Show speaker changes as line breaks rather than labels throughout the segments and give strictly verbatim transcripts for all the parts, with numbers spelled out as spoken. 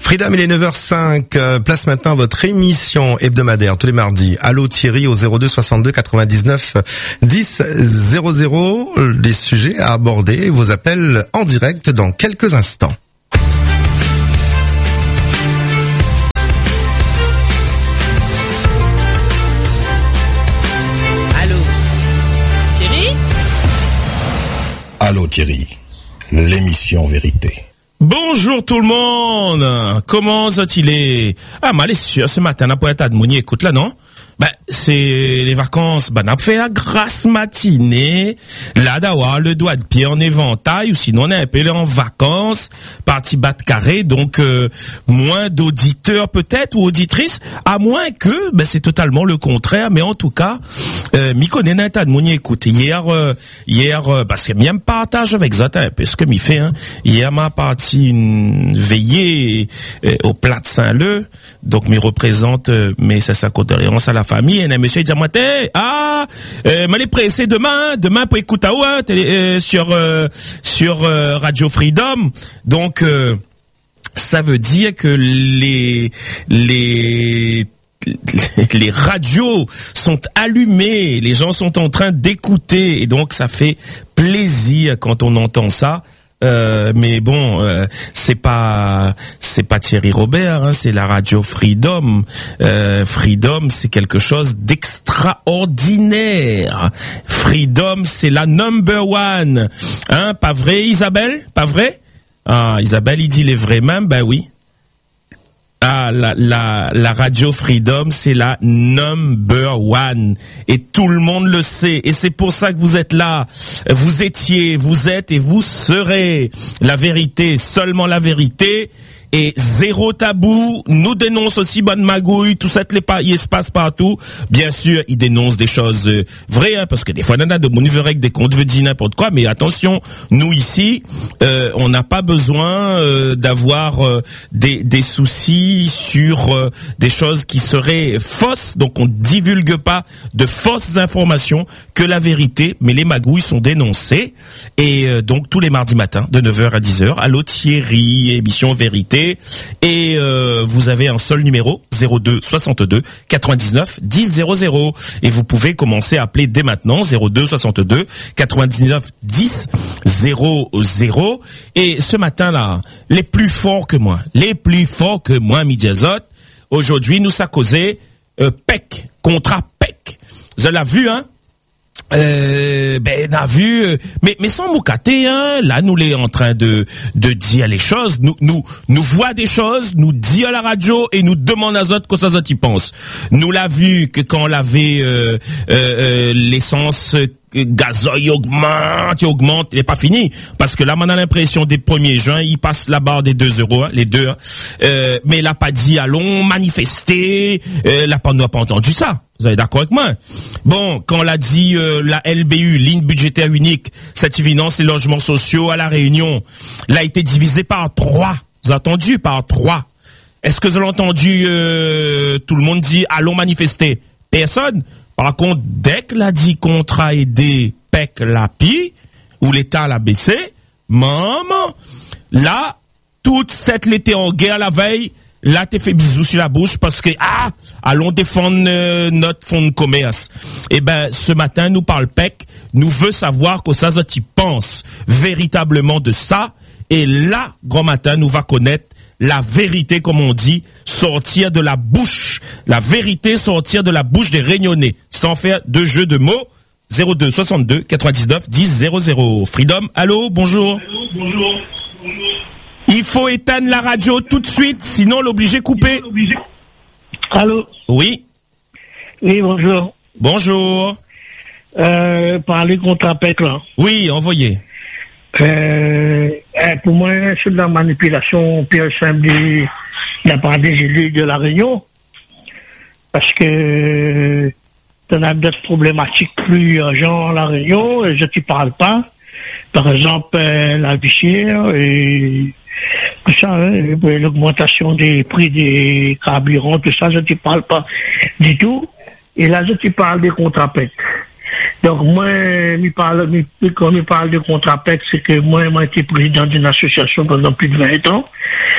Freedom, il est neuf heures cinq. Euh, place maintenant votre émission hebdomadaire tous les mardis. Allô Thierry au zéro deux soixante-deux quatre-vingt-dix-neuf dix zéro zéro. Les sujets à aborder, vos appels en direct dans quelques instants.
Allô Thierry?
Allô Thierry, l'émission Vérité.
Bonjour tout le monde. Comment ça-t-il est? Ah, mal est sûr, ce matin, on a pas été à Mouni, écoute là, non? Ben, c'est les vacances, ben, on a fait la grasse matinée, là, d'avoir le doigt de pied en éventail, ou sinon, on est un peu en vacances, parti bas de carré, donc, euh, moins d'auditeurs peut-être, ou auditrices, à moins que, ben, c'est totalement le contraire, mais en tout cas, euh, m'y connaît un tas de monde, écoute, hier, euh, hier, euh, parce que m'y me partage avec ça, un peu ce que m'y fait, hein. Hier, m'a parti une veillée, euh, au Plat de Saint-Leu, donc, m'y représente, euh, mes sa condoléances à la famille, et un monsieur dit à moi, ah, euh, m'allez pressé demain, demain pour écouter hein, télé, euh, sur euh, sur euh, Radio Freedom. Donc euh, ça veut dire que les les les radios sont allumées, les gens sont en train d'écouter, et donc ça fait plaisir quand on entend ça. Euh, mais bon, euh, c'est pas c'est pas Thierry Robert, hein, c'est la radio Freedom. Euh, Freedom, c'est quelque chose d'extraordinaire. Freedom, c'est la number one, hein, pas vrai, Isabelle, pas vrai? Ah, Isabelle, il dit les vrais même, ben oui. Ah, la, la, la radio Freedom, c'est la number one. Et tout le monde le sait. Et c'est pour ça que vous êtes là. Vous étiez, vous êtes et vous serez. La vérité, seulement la vérité. Et zéro tabou, nous dénonce aussi bonne magouille, tout ça, les pas, il se passe partout. Bien sûr, il dénonce des choses euh, vraies, hein, parce que des fois, on a de mon avec des comptes veut dire n'importe quoi, mais attention, nous ici, euh, on n'a pas besoin euh, d'avoir euh, des, des soucis sur euh, des choses qui seraient fausses, donc on divulgue pas de fausses informations, que la vérité, mais les magouilles sont dénoncées, et euh, donc tous les mardis matins, de neuf heures à dix heures, allô Thierry, émission Vérité. Et euh, vous avez un seul numéro, zéro deux soixante-deux quatre-vingt-dix-neuf dix zéro zéro. Et vous pouvez commencer à appeler dès maintenant, zéro deux soixante-deux quatre-vingt-dix-neuf dix zéro zéro. Et ce matin-là, les plus forts que moi, les plus forts que moi, Midi Azot, aujourd'hui, nous ça causé euh, P E C, contrat P E C. Vous l'avez vu, hein? Euh, ben, on a vu, euh, mais, mais sans moucater, hein, là, nous, les en train de, de dire les choses, nous, nous, nous voit des choses, nous dit à la radio et nous demande à autres quoi ça, ça, y pense. Nous l'a vu que quand on avait, euh, euh, euh, l'essence, euh, gazoil augmente, il augmente, il n'est pas fini. Parce que là, on a l'impression des premiers juin, il passe la barre des deux euros, hein, les deux, hein. Euh, mais il n'a pas dit allons manifester, euh, là, on n'a pas entendu ça. Vous êtes d'accord avec moi? Bon, quand on l'a dit, euh, la L B U, ligne budgétaire unique, cette finance et logements sociaux à La Réunion, l'a été divisé par trois. Vous avez entendu? Par trois. Est-ce que vous avez entendu, euh, tout le monde dit, allons manifester? Personne. Par contre, dès que l'a dit contrat aidé, P E C, l'A P I, ou l'État l'a baissé, maman, là, toute cette l'été en guerre la veille, là, t'es fait bisous sur la bouche parce que, ah, allons défendre euh, notre fonds de commerce. Eh ben, ce matin, nous parle P E C, nous veut savoir que ça, ça, tu penses véritablement de ça. Et là, grand matin, nous va connaître la vérité, comme on dit, sortir de la bouche. La vérité sortir de la bouche des Réunionnais, sans faire de jeu de mots. zéro deux soixante-deux quatre-vingt-dix-neuf dix zéro zéro. Freedom, allô, bonjour.
Allô, bonjour. Bonjour.
Il faut éteindre la radio tout de suite, sinon l'obliger couper.
Allô?
Oui.
Oui, bonjour.
Bonjour.
Euh, parler contre la P E C, là.
Oui, envoyez.
Euh, pour moi, c'est de la manipulation pure simple de la part des élus de La Réunion. Parce que on a d'autres problématiques plus urgentes à La Réunion, je ne parle pas. Par exemple, la vie chère et tout ça, hein, l'augmentation des prix des carburants, tout ça, je ne parle pas du tout. Et là, je te parle des contrats P E C. Donc, moi, je parle, quand je parle de contrat P E C, c'est que moi, j'ai été président d'une association pendant plus de vingt ans.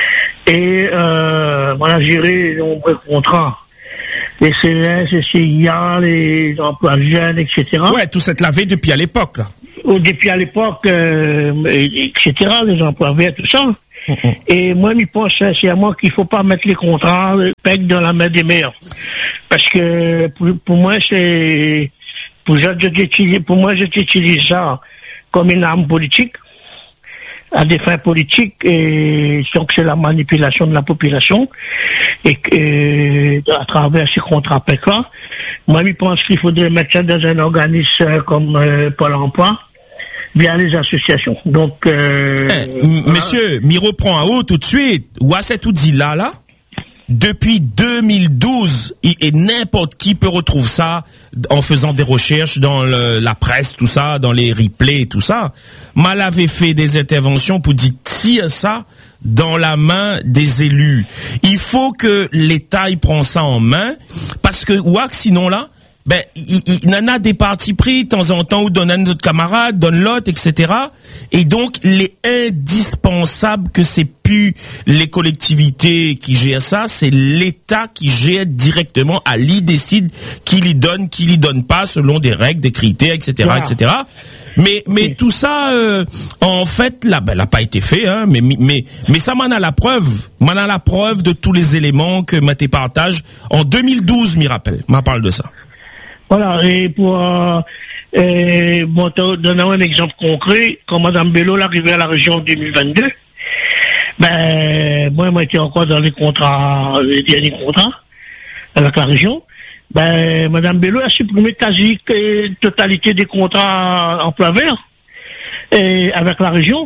Et euh, on a géré de nombreux contrats. Les C N S, les C I A, les emplois jeunes, et cetera.
Ouais, tout s'est lavé depuis à l'époque, là.
Ou depuis à l'époque, euh, et cetera, les emplois verts, tout ça. Mm-hmm. Et moi, je pense sincèrement qu'il faut pas mettre les contrats le pec dans la main des maires. Parce que pour, pour moi, c'est pour, pour moi, j'utilise ça comme une arme politique, à des fins politiques, et donc c'est la manipulation de la population, et que, à travers ces contrats P E C là, moi je pense qu'il faudrait mettre ça dans un organisme comme euh, Pôle emploi, bien les associations. Donc, euh,
eh, voilà. Monsieur, m'y reprend à haut tout de suite. Où a cet outil là là? Depuis deux mille douze, et n'importe qui peut retrouver ça en faisant des recherches dans le, la presse, tout ça, dans les replays, tout ça. Mal avait fait des interventions pour dire tire ça dans la main des élus. Il faut que l'État y prend ça en main, parce que ouak sinon là, ben il, il, il en a des partis pris de temps en temps ou donne un autre camarade, donne l'autre, et cetera. Et donc il est indispensable que c'est plus les collectivités qui gèrent ça, c'est l'État qui gère directement. À lui décide qui lui donne, qui lui donne pas, selon des règles, des critères, et cetera, wow. et cetera. Mais mais oui. tout ça, euh, en fait, là, ben, n'a pas été fait, hein. Mais mais mais ça m'en a la preuve, m'en a la preuve de tous les éléments que Maté partage en deux mille douze, m'y rappelle, m'en parle de ça.
Voilà, et pour euh, et, bon, donner un exemple concret, quand Mme Bello est arrivée à la région en deux mille vingt-deux, ben, moi, moi, j'étais encore dans les contrats, les derniers contrats avec la région, ben, Mme Bello a supprimé quasi la totalité des contrats emploi vert et, avec la région,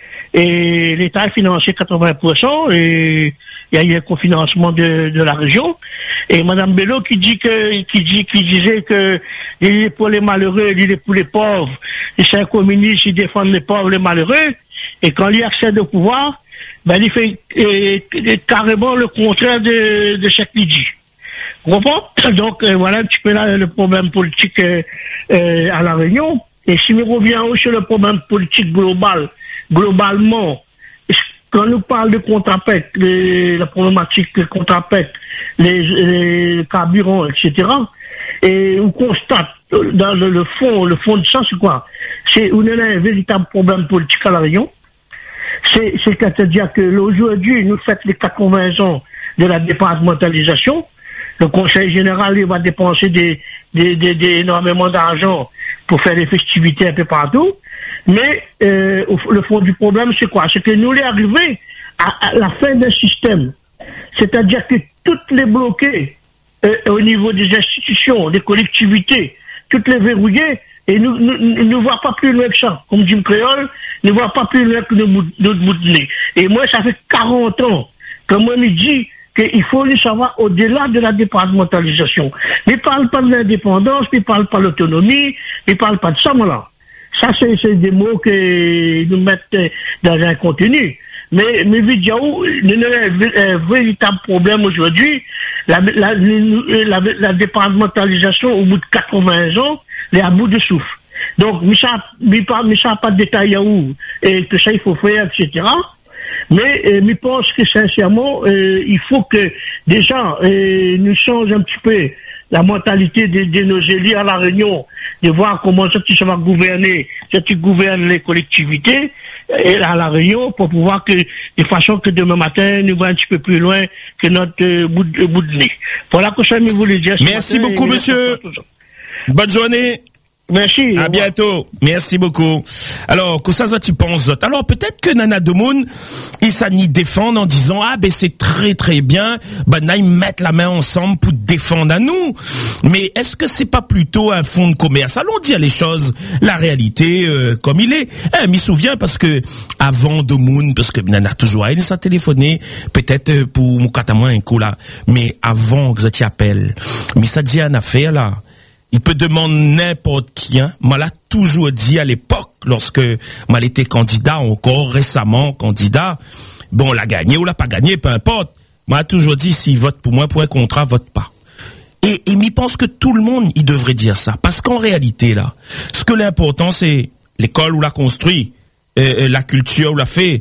et l'État a financé quatre-vingts pour cent, et il y a eu un cofinancement de, de la région. Et Madame Bello qui dit que, qui dit, qui disait que il est pour les malheureux, il est pour les pauvres. Et c'est un communiste, il défend les pauvres, les malheureux. Et quand il accède au pouvoir, ben, il fait euh, carrément le contraire de, de ce qu'il dit. Vous comprenez? Donc, euh, voilà un petit peu là le problème politique euh, euh, à La Réunion. Et si on revient aussi sur le problème politique global, globalement, quand on nous parle de contrat P E C, les, la problématique des contrats P E C, les, les carburants, et cetera, et on constate dans le, le fond, le fond de ça, c'est quoi? C'est on a un véritable problème politique à La Réunion. C'est, c'est c'est-à-dire que aujourd'hui, nous faites les quatre-vingts ans de la départementalisation. Le Conseil général, il va dépenser des, des, des, des énormément d'argent pour faire des festivités un peu partout. Mais euh, le fond du problème, c'est quoi? C'est que nous, les arrivés à, à la fin d'un système. C'est-à-dire que toutes les bloquées euh, au niveau des institutions, des collectivités, toutes les verrouillées, et nous ne nous voient pas plus loin que ça. Comme dit le créole, ne voient pas plus loin que notre bout de nez. Et moi, ça fait quarante ans que moi, je dis qu'il faut nous savoir au-delà de la départementalisation. Mais ne parle pas de l'indépendance, ne parle pas de l'autonomie, ne parle pas de ça, voilà. Ça, c'est, c'est des mots que nous mettons dans un contenu. Mais, mais vidéo, il y a un véritable problème aujourd'hui. La, la, la, la départementalisation, au bout de quatre-vingts ans, elle est à bout de souffle. Donc, mais ça, mais pas, mais ça pas de détails à où, et que ça, il faut faire, et cetera. Mais, euh, je pense que sincèrement, euh, il faut que, déjà, euh, nous changeons un petit peu la mentalité de, de nos élus à La Réunion, de voir comment ça, ça va gouverner, ça, tu gouvernes les collectivités, et à La Réunion, pour pouvoir que, de façon que demain matin, nous voyons un petit peu plus loin que notre euh, bout, de, bout de nez. Voilà que ça, je voulais dire.
Merci
matin,
beaucoup, monsieur. Bonne journée.
Merci.
À bientôt. Merci beaucoup. Alors, que ça, ça tu penses, Zot? Alors, peut-être que Nana Demoun, ils s'en y défendent en disant, ah, ben, c'est très, très bien. Ben, là, ils mettent la main ensemble pour défendre à nous. Mais est-ce que c'est pas plutôt un fonds de commerce? Allons dire les choses, la réalité, euh, comme il est. Eh, m'y souviens parce que, avant Demoun, parce que Nana toujours elle s'est téléphoné, peut-être euh, pour mon catamouin un coup là. Mais avant que je t'y appelle, mais ça dit une affaire là. Il peut demander n'importe qui, hein. Moi, l'a toujours dit à l'époque, lorsque moi était candidat, encore récemment candidat. Bon, on l'a gagné ou l'a pas gagné, peu importe. Moi, toujours dit, s'il vote pour moi, pour un contrat, vote pas. Et, et m'y pense que tout le monde, il devrait dire ça. Parce qu'en réalité, là, ce que l'important, c'est l'école où l'a construit, euh, la culture où l'a fait,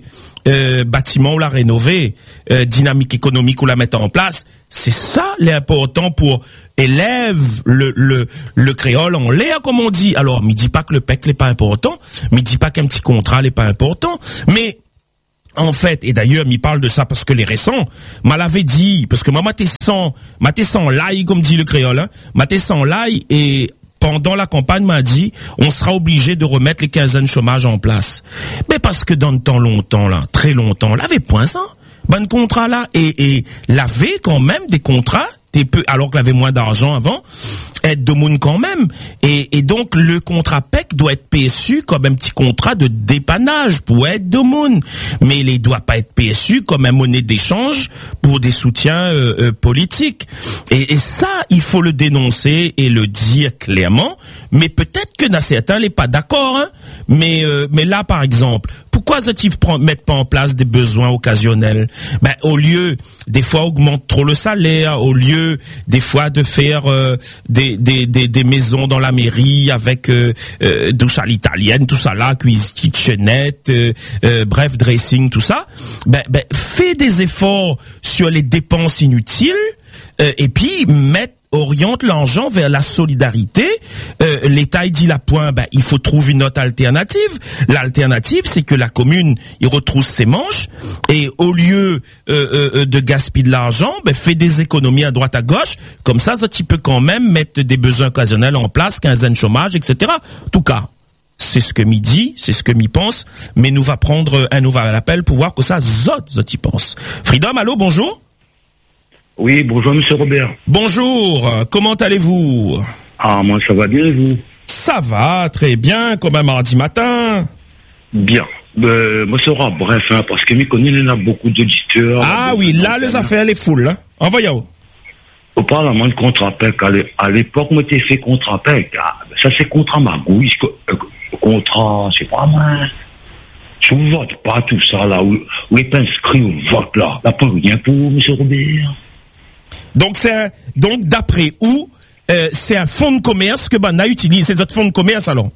euh, bâtiment ou la rénover, euh, dynamique économique ou la mettre en place. C'est ça l'important pour élève le le le créole en l'air, comme on dit. Alors, me dit pas que le P E C n'est pas important, me dit pas qu'un petit contrat n'est pas important, mais en fait, et d'ailleurs, m'y parle de ça parce que les récents, m'a l'avait dit, parce que moi, m'attends sans, m'attends sans l'ail, comme dit le créole, hein, m'attends sans l'ail, et pendant la campagne, m'a dit, on sera obligé de remettre les quinzaines chômage en place. Mais parce que dans le temps longtemps, là, très longtemps, l'avait point ça, bon contrat là, et, et l'avait quand même des contrats, peu, alors qu'il avait moins d'argent avant, aide de monde quand même. Et, et donc, le contrat P E C doit être perçu comme un petit contrat de dépannage pour aide de monde. Mais il ne doit pas être perçu comme un monnaie d'échange pour des soutiens euh, euh, politiques. Et, et ça, il faut le dénoncer et le dire clairement. Mais peut-être que dans certains, n'est pas d'accord. Hein. Mais, euh, mais là, par exemple, pourquoi ils ne mettent pas en place des besoins occasionnels? Ben, au lieu, des fois, augmente trop le salaire, au lieu, des fois, de faire euh, des, des, des, des maisons dans la mairie avec euh, euh, douche à l'italienne, tout ça là, cuisine, kitchenette, euh, euh, bref, dressing, tout ça, ben, ben, fais des efforts sur les dépenses inutiles euh, et puis mettre oriente l'argent vers la solidarité. Euh, L'État il dit la point, ben il faut trouver une autre alternative. L'alternative, c'est que la commune il retrousse ses manches et au lieu euh, euh, de gaspiller de l'argent, ben fait des économies à droite à gauche. Comme ça, ça tu peux quand même mettre des besoins occasionnels en place, quinzaine chômage, et cetera. En tout cas, c'est ce que m'y dit, c'est ce que m'y pense, mais nous va prendre un nouvel appel pour voir que ça zot zot y pense. Freedom, allô, bonjour.
Oui, bonjour Monsieur Robert.
Bonjour, comment allez-vous?
Ah, moi ça va bien, vous?
Ça va, très bien, comme un mardi matin.
Bien. Euh, moi, ça sera bref, hein, parce que m'y connaît, il y en a beaucoup d'auditeurs.
Ah oui, là, les affaires, les foules. Hein. Envoyez-vous.
Au Parlement de contrat P E C, à l'époque, moi, t'ai fait contrat P E C. Ah, ça, c'est contrat magouille, euh, contrat, c'est pas mal. Je ne vote pas tout ça, là, où, où est inscrit au vote, là. Là, pas rien pour Monsieur Robert.
Donc, c'est un, donc, d'après où, euh, c'est un fonds de commerce que Bana utilise, ces autres fonds de commerce, alors?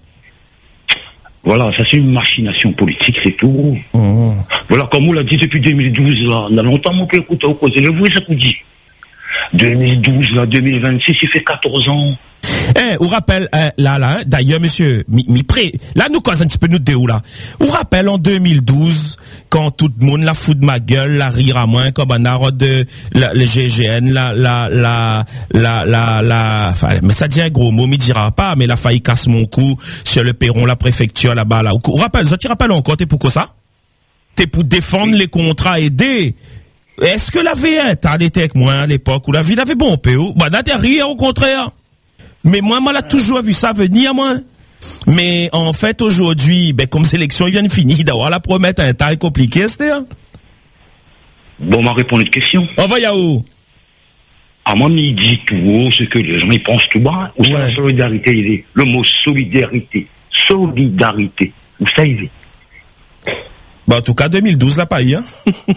Voilà, ça c'est une machination politique, c'est tout.
Oh.
Voilà, comme on l'a dit depuis deux mille douze, là, on a longtemps mon père écouté au cause, et le vous, ça vous dit. deux mille douze, là, deux mille vingt-six, il fait quatorze ans.
Eh, on rappelle, hein, là, là, d'ailleurs, monsieur, mi, mi pré, là, nous cause un petit peu nous deux, là. On rappelle en deux mille douze, quand tout le monde la fout de ma gueule, la rire à moins, comme un arrêt de, la, le G G N, la, la, la, la, la, la, enfin, mais ça dit un gros mot, m'y dira pas, mais la faille casse mon cou sur le perron, la préfecture, là-bas, là. On rappelle, ça, tu rappelles encore, t'es pour quoi ça? T'es pour défendre les contrats aidés. Est-ce que la V un, t'as été avec moi à l'époque, où la vie avait bon P O? Bah, là, t'es rire, au contraire. Mais moi, moi, l'a toujours vu ça venir, moi. Mais en fait, aujourd'hui, ben, comme sélection, il vient de finir d'avoir la promettre un temps compliqué, c'était.
Bon, on m'a répondu à une question.
On va y a où?
À moi, il dit tout haut ce que les gens ils pensent tout bas. Où ouais. Ça, la solidarité, il est. Le mot solidarité. Solidarité. Où ça, il est?
Bah, en tout cas, deux mille douze, là, pas eu, hein.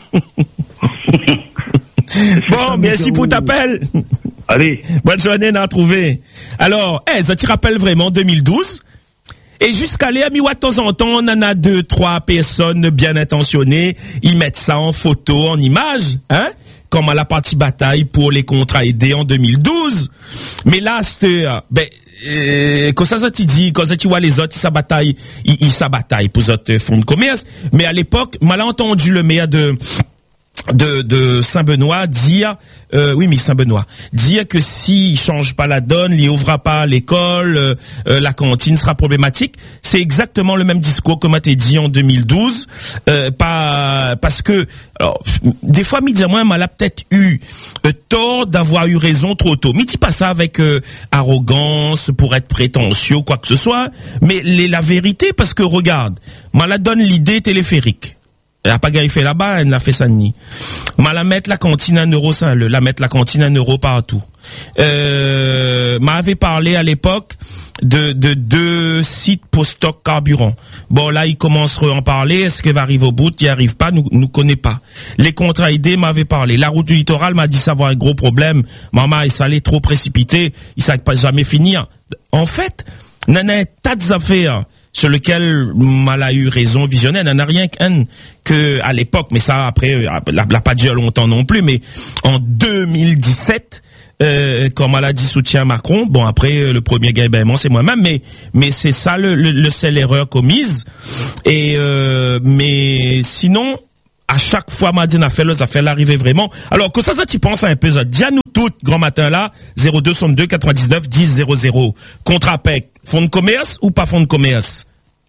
Bon, merci pour t'appel.
Allez.
Bonne journée, on a trouvé. Alors, eh, hey, ça te rappelle vraiment deux mille douze? Et jusqu'à là, de temps en temps, on en a deux, trois personnes bien intentionnées. Ils mettent ça en photo, en image, hein? Comme à la partie bataille pour les contrats aidés en deux mille douze. Mais là, c'était, ben, euh, quand ça, ça tu dis, quand ça tu vois les autres, ils s'abataillent, ils, ils s'abataillent pour les autres fonds de commerce. Mais à l'époque, mal entendu le maire de, de de Saint-Benoît dire euh, oui mais Saint-Benoît dire que s'il change pas la donne, il ouvrira pas l'école, euh, euh, la cantine sera problématique. C'est exactement le même discours que m'a été dit en deux mille douze, euh, pas parce que alors des fois mi dire moi elle a peut-être eu euh, tort d'avoir eu raison trop tôt. Mi dit pas ça avec euh, arrogance pour être prétentieux ou quoi que ce soit, mais les, la vérité parce que regarde, m'a la donne l'idée téléphérique. Elle a pas gagné fait là-bas, elle n'a fait ça ni. M'a la mettre la cantine un euro ça, la mettre la cantine un euro partout. Euh, m'avait parlé à l'époque de, de deux sites pour stock carburant. Bon, là, il commence à en parler. Est-ce qu'elle va arriver au bout? Il n'y arrive pas, nous, nous connaît pas. Les contrats aidés m'avaient parlé. La route du littoral m'a dit ça va un gros problème. Maman, ça allait trop précipité. Il ne savait pas jamais finir. En fait, on a un tas d'affaires sur lequel elle a eu raison visionnaire. Elle n'a rien qu'un que à l'époque, mais ça après, elle n'a pas déjà longtemps non plus, mais en deux mille dix-sept, euh, comme elle a dit soutien Macron, bon après le premier gars, ben moi c'est moi-même, mais mais c'est ça le, le, le seule erreur commise. Et euh, mais sinon, à chaque fois, Madine a fait le, ça fait l'arrivée vraiment. Alors, que ça, ça, tu penses un peu, ça. Dis-nous tout, grand matin, là, zéro deux soixante-deux quatre-vingt-dix-neuf dix zéro zéro. Contrat P E C, fonds de commerce ou pas fonds de commerce?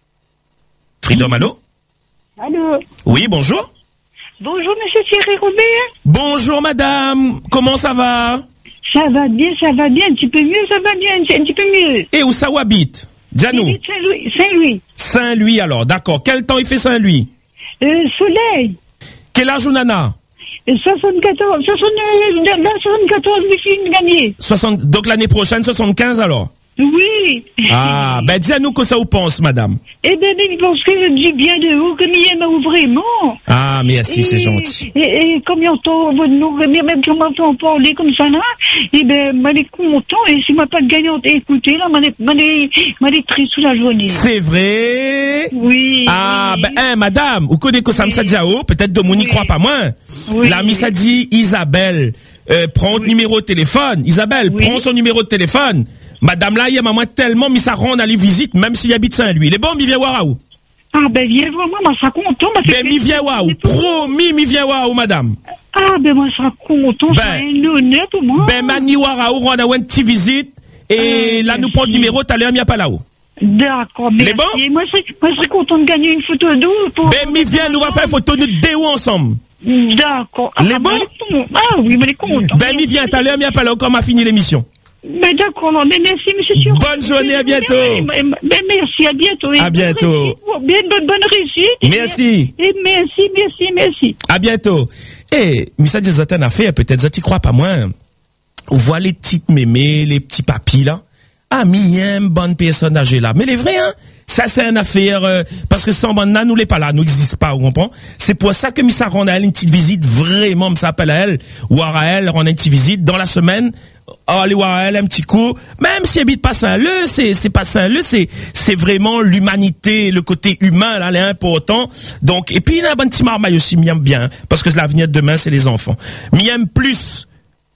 Freedom, allô?
Allô?
Oui, bonjour.
Bonjour, monsieur Thierry Robert.
Bonjour, madame. Comment ça va?
Ça va bien, ça va bien. Un petit peu mieux, ça va bien, un petit peu mieux.
Et où ça où habite? Dis-nous.
Saint-Louis. Saint-Louis.
Saint-Louis, alors, d'accord. Quel temps il fait Saint-Louis?
Euh, soleil.
Quel âge on en a?
soixante-quatorze, soixante-quatorze, huit films gagnés.
soixante, donc l'année prochaine, soixante-quinze alors?
Oui.
Ah, ben dis-nous que ça vous pense, madame.
Eh ben, je pense que je dis bien de vous, que m'y aime vraiment.
Ah, merci, c'est gentil.
Et, et comme j'entends votre nom, même quand m'entend parler comme ça, là, eh ben, m'en est content, et si m'a pas de gagnante écoutez, là, m'en est, m'en est, m'en est triste toute la journée.
C'est vrai?
Oui.
Ah,
oui.
ben, hein, madame, vous connaissez que ça me
Oui.
dit, oh, peut-être de mon n'y
Oui.
croit pas moins.
Oui.
La Miss a dit, Isabelle, euh, prends le numéro de téléphone. Isabelle,
Oui.
prends son numéro de téléphone. Madame là, il y a maman tellement mis ça rend à les visites, même s'il habite Saint-Louis. Les bons, m'y vient voir à où?
Ah, ben, viens voir moi, moi, ça content.
Ben, m'y vient voir à où? Promis, m'y vient voir à où, madame?
Ah, ben, moi, ça content,
Ben.
c'est un honneur pour moi.
Ben, mani voir à où, on a une petite visite, et
Ah,
là, nous prend le
merci.
numéro, t'as l'air, m'y a pas là où?
D'accord, merci.
Les bons?
Moi, je serais, moi, je serais content de gagner une photo d'eau pour...
Ben, m'y vient, nous va faire photo de deux ensemble.
D'accord. Ah,
Les
ben,
bons?
elle est con- Ah, oui, mais elle est contente.
Ben, m'y vient, t'as l'air, m'y a pas là où, comme a fini l'émission.
Ben, d'accord, non, mais merci, monsieur Sur.
Bonne journée, à bientôt.
Ben, ben, merci, à bientôt. Et
À bientôt.
bonne réussite, Bien, bonne, bonne réussite. Et
Merci.
Et merci, merci, merci.
À bientôt. Eh, Missa Jezatan a fait, peut-être, ça t'y crois pas moins. On voit les petites mémés, les petits papis, là. Ah, mi aime bonne personne âgée, là. Mais les vrais, hein. Ça, c'est une affaire, euh, parce que sans bonne là, nous l'est pas là, nous n'existe pas, vous comprenez? C'est pour ça que Missa rend à elle une petite visite, vraiment, me s'appelle à elle, ou à elle, rend une petite visite dans la semaine. Oh, aller voir elle un petit coup, même si elle habite pas Saint-Leu, c'est, c'est pas Saint-Leu, c'est, c'est vraiment l'humanité, le côté humain, là, elle est important. Donc, et puis, il y a un bon petit marmaille aussi, m'y aime bien, parce que l'avenir de demain, c'est les enfants. M'y aime plus,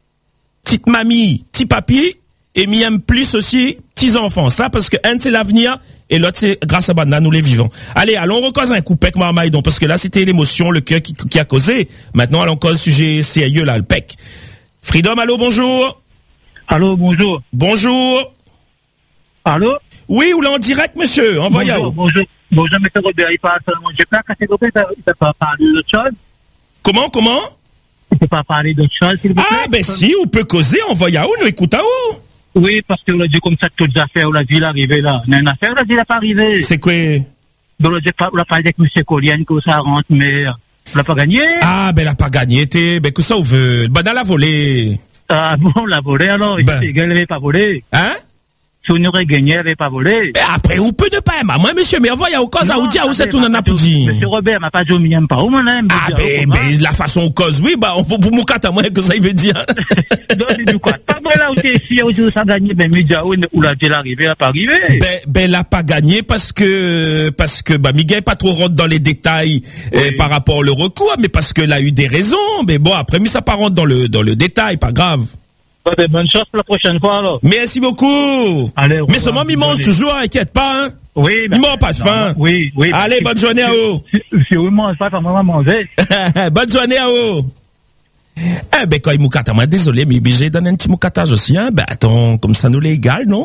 petite mamie, petit papy, et m'y aime plus aussi, petits enfants. Ça, parce que un, c'est l'avenir, et l'autre, c'est grâce à Banda, nous les vivons. Allez, allons, on cause un coup, pec, marmaille, donc, parce que là, c'était l'émotion, le cœur qui, qui a causé. Maintenant, allons cause sujet sérieux, là, le pec. Freedom, allô, bonjour.
Allô, bonjour.
Bonjour.
Allô?
Oui, ou là en direct, monsieur. Envoyez à
Bonjour,
où?
bonjour. Bonjour, monsieur Robert, il parle seulement. J'ai pas cassé Robert, il ne peut pas parler d'autre chose.
Comment, comment?
Il ne peut pas parler d'autre chose, s'il vous plaît.
Ah, ben si, on peut causer, envoyez à où, nous écoute à où?
Oui, parce qu'on a dit comme ça, toutes les affaires, on a dit, il est arrivé là. On a une affaire, on a dit, il n'est pas arrivé.
C'est quoi?
Donc, on a dit, on a parlé avec monsieur Collienne, que ça rentre, mais on n'a pas gagné.
Ah, ben, elle a pas gagné, t'es, ben, que ça, on veut. Ben, dans la volée.
Ah bon, on l'a volé alors.
Ben.
Il n'avait pas volé.
Hein?
Si on aurait gagné, il n'avait pas volé.
Et après, ou peut ne pas aimer. Moi, monsieur, mais envoyez à où, cause à où, dis à où, c'est tout, on en a
pas
pour dire.
Monsieur Robert m'a pas dit, on m'aime pas. Où m'en aime?
Ah, ben, ben, la façon où cause, oui, bah, on faut pour moukat à moi, que ça, il veut dire.
Donc, c'est du quoi? Pas vrai là où t'es ici, où ça a gagné, ben, média, où l'a dit l'arrivée, il n'a pas arrivé.
Ben, ben, elle a pas gagné parce que, parce que, bah, Miguel pas trop rentre dans les détails,
Oui.
euh, par rapport au recours, mais parce qu'elle a eu des raisons. Mais bon, après, mais ça pas rentre dans le, dans le détail, pas grave.
Bon, ben, bonne chance pour la prochaine fois, alors.
Merci beaucoup.
Allez, au
Mais
revoir.
seulement, il mange
Désolé.
toujours, inquiète pas, hein.
Oui,
Il mange pas de faim.
Oui, oui.
Allez, bonne journée à vous.
Si, si oui, mange pas, ça m'a mangé.
Bonne journée à vous. Eh ben, quand il moukata, moi, désolé, mais obligé de donner un petit moukatage aussi, hein. Ben, attends, comme ça nous légal, non?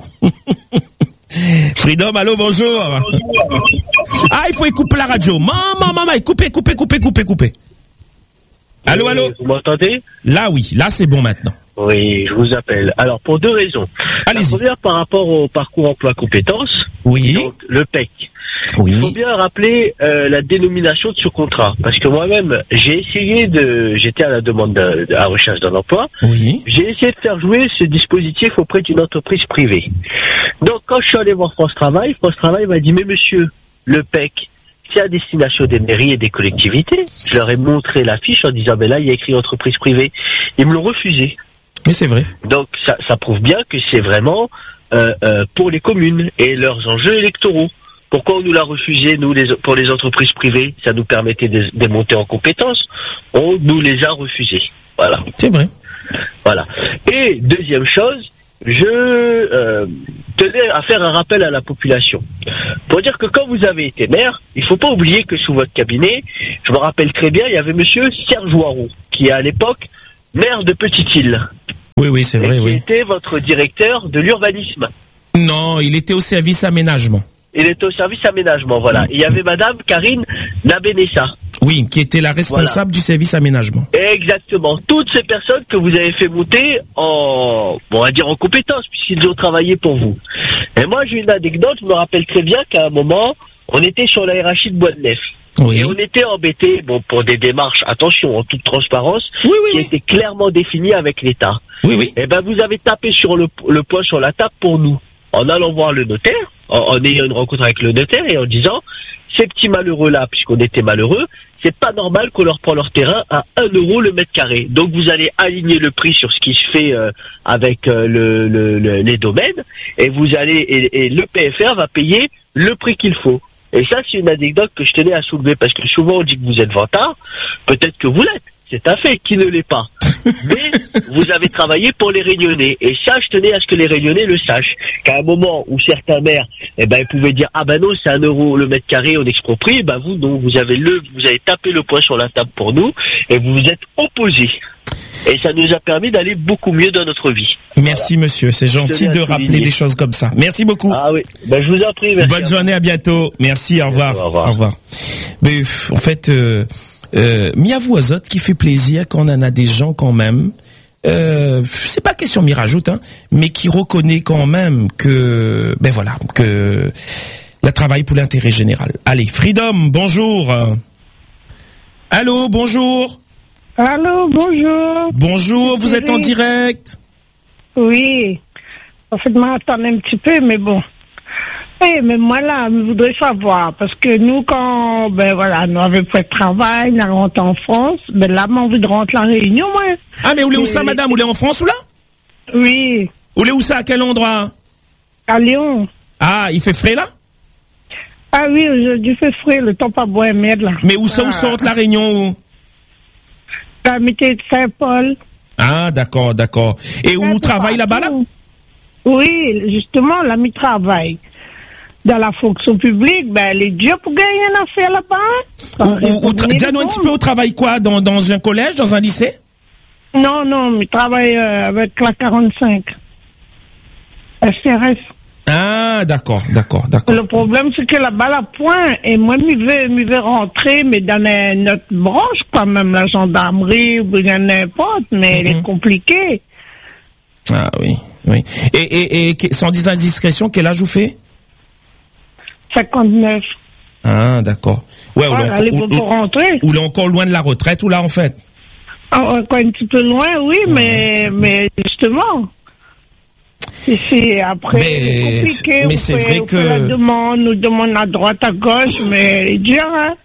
Freedom, allô, bonjour. Ah, il faut y couper la radio. Maman, maman, coupez, coupez, coupez, coupez, coupez. Allô, allô?
Vous m'entendez?
Là, oui, là, c'est bon maintenant.
Oui, je vous appelle. Alors, pour deux raisons.
Allez-y.
La première, par rapport au parcours emploi-compétences,
Oui.
donc le P E C.
Oui.
Il faut bien rappeler euh, la dénomination de ce contrat. Parce que moi-même, j'ai essayé de... J'étais à la demande de, de à la recherche d'un emploi.
Oui.
J'ai essayé de faire jouer ce dispositif auprès d'une entreprise privée. Donc, quand je suis allé voir France Travail, France Travail m'a dit, mais monsieur, le P E C, c'est à destination des mairies et des collectivités. Je leur ai montré la fiche en disant, ben là, il y a écrit entreprise privée. Ils me l'ont refusé.
Mais c'est vrai.
Donc, ça, ça prouve bien que c'est vraiment euh, euh, pour les communes et leurs enjeux électoraux. Pourquoi on nous l'a refusé, nous, les, pour les entreprises privées? Ça nous permettait de, de monter en compétences. On nous les a refusés. Voilà.
C'est vrai.
Voilà. Et deuxième chose, je euh, tenais à faire un rappel à la population. Pour dire que quand vous avez été maire, il ne faut pas oublier que sous votre cabinet, je me rappelle très bien, il y avait monsieur Serge Voiron, qui est à l'époque maire de Petite-Île.
Oui, oui, c'est vrai,
et qui
oui.
était votre directeur de l'urbanisme.
Non, il était au service aménagement.
Il était au service aménagement, voilà. Il y avait madame Karine Nabenessa.
Oui, qui était la responsable voilà. du service aménagement.
Exactement. Toutes ces personnes que vous avez fait monter en, bon, on va dire en compétence, puisqu'ils ont travaillé pour vous. Et moi, j'ai une anecdote, je me rappelle très bien qu'à un moment, on était sur la R H I de Bois-de-Nef. Oui. Et on était embêtés, bon, pour des démarches, attention, en toute transparence,
oui, oui,
qui
oui.
étaient clairement définies avec l'État.
Oui, oui.
Et ben, vous avez tapé sur le, le poing sur la table pour nous, en allant voir le notaire, en, en ayant une rencontre avec le notaire et en disant, ces petits malheureux-là, puisqu'on était malheureux, c'est pas normal qu'on leur prend leur terrain à un euro le mètre carré. Donc vous allez aligner le prix sur ce qui se fait euh, avec euh, le, le, le, les domaines, et vous allez et, et le P F R va payer le prix qu'il faut. Et ça, c'est une anecdote que je tenais à soulever, parce que souvent on dit que vous êtes vantard, peut-être que vous l'êtes, c'est un fait, qui ne l'est pas. Mais vous avez travaillé pour les Réunionnais, et ça, je tenais à ce que les Réunionnais le sachent, qu'à un moment où certains maires, eh ben, ils pouvaient dire, ah ben non, c'est un euro le mètre carré, on exproprie, ben vous, non, vous avez le, vous avez tapé le poing sur la table pour nous, et vous vous êtes opposés. Et ça nous a permis d'aller beaucoup mieux dans notre vie.
Merci, voilà. Monsieur. C'est gentil de rappeler des choses comme ça. Merci beaucoup.
Ah oui. Ben, je vous en prie. Merci.
Bonne journée. À bientôt. Merci. Au revoir. Au revoir. Au revoir. Mais, en fait, euh, euh, miavou azot qui fait plaisir quand on en a des gens quand même. Euh, c'est pas question m'y rajoute, hein, mais qui reconnaît quand même que, ben voilà, que la travail pour l'intérêt général. Allez, Freedom, bonjour. Allô, bonjour.
Allô, bonjour.
Bonjour, vous êtes en direct?
Oui. En fait, moi, attendez un petit peu, mais bon. Oui, mais moi, là, je voudrais savoir, parce que nous, quand, ben voilà, nous avions fait de travail, nous rentrons en France, ben là, j'ai envie de rentrer en Réunion, moi.
Ah, mais où est où ça, madame? Où est en France, ou là?
Oui.
Où est où ça? À quel endroit?
À Lyon.
Ah, il fait frais, là?
Ah oui, aujourd'hui, il fait frais, le temps pas boire merde, là.
Mais où ça,
ah.
où sont la Réunion, où?
La métier de Saint-Paul.
Ah, d'accord, d'accord. Et où travaille là-bas, là?
Oui, justement, l'ami travaille. Dans la fonction publique, ben, elle est dure pour gagner une affaire là-bas.
Ou, ou, dis-nous un petit peu, au travail quoi? Dans, dans un collège, dans un lycée?
Non, non, mais il travaille euh, avec la quarante-cinq. S R S.
Ah, d'accord, d'accord, d'accord.
Le problème, c'est que là-bas, la point, et moi, je veux, je veux rentrer, mais dans notre branche, quand même, la gendarmerie, ou bien n'importe, mais mm-hmm. elle est compliquée.
Ah oui, oui. Et, et, et sans dire indiscrétion, quel âge vous fait?
cinquante-neuf.
Ah, d'accord. Ouais,
voilà,
ou,
ou, pour rentrer.
Ou là encore loin de la retraite, ou là, en fait?
Ah, encore un petit peu loin, oui, ah, mais, mais justement. Et c'est après,
mais,
c'est compliqué.
Mais c'est vrai que.
La demande, nous demande à droite, à gauche, mais elle est dure, hein.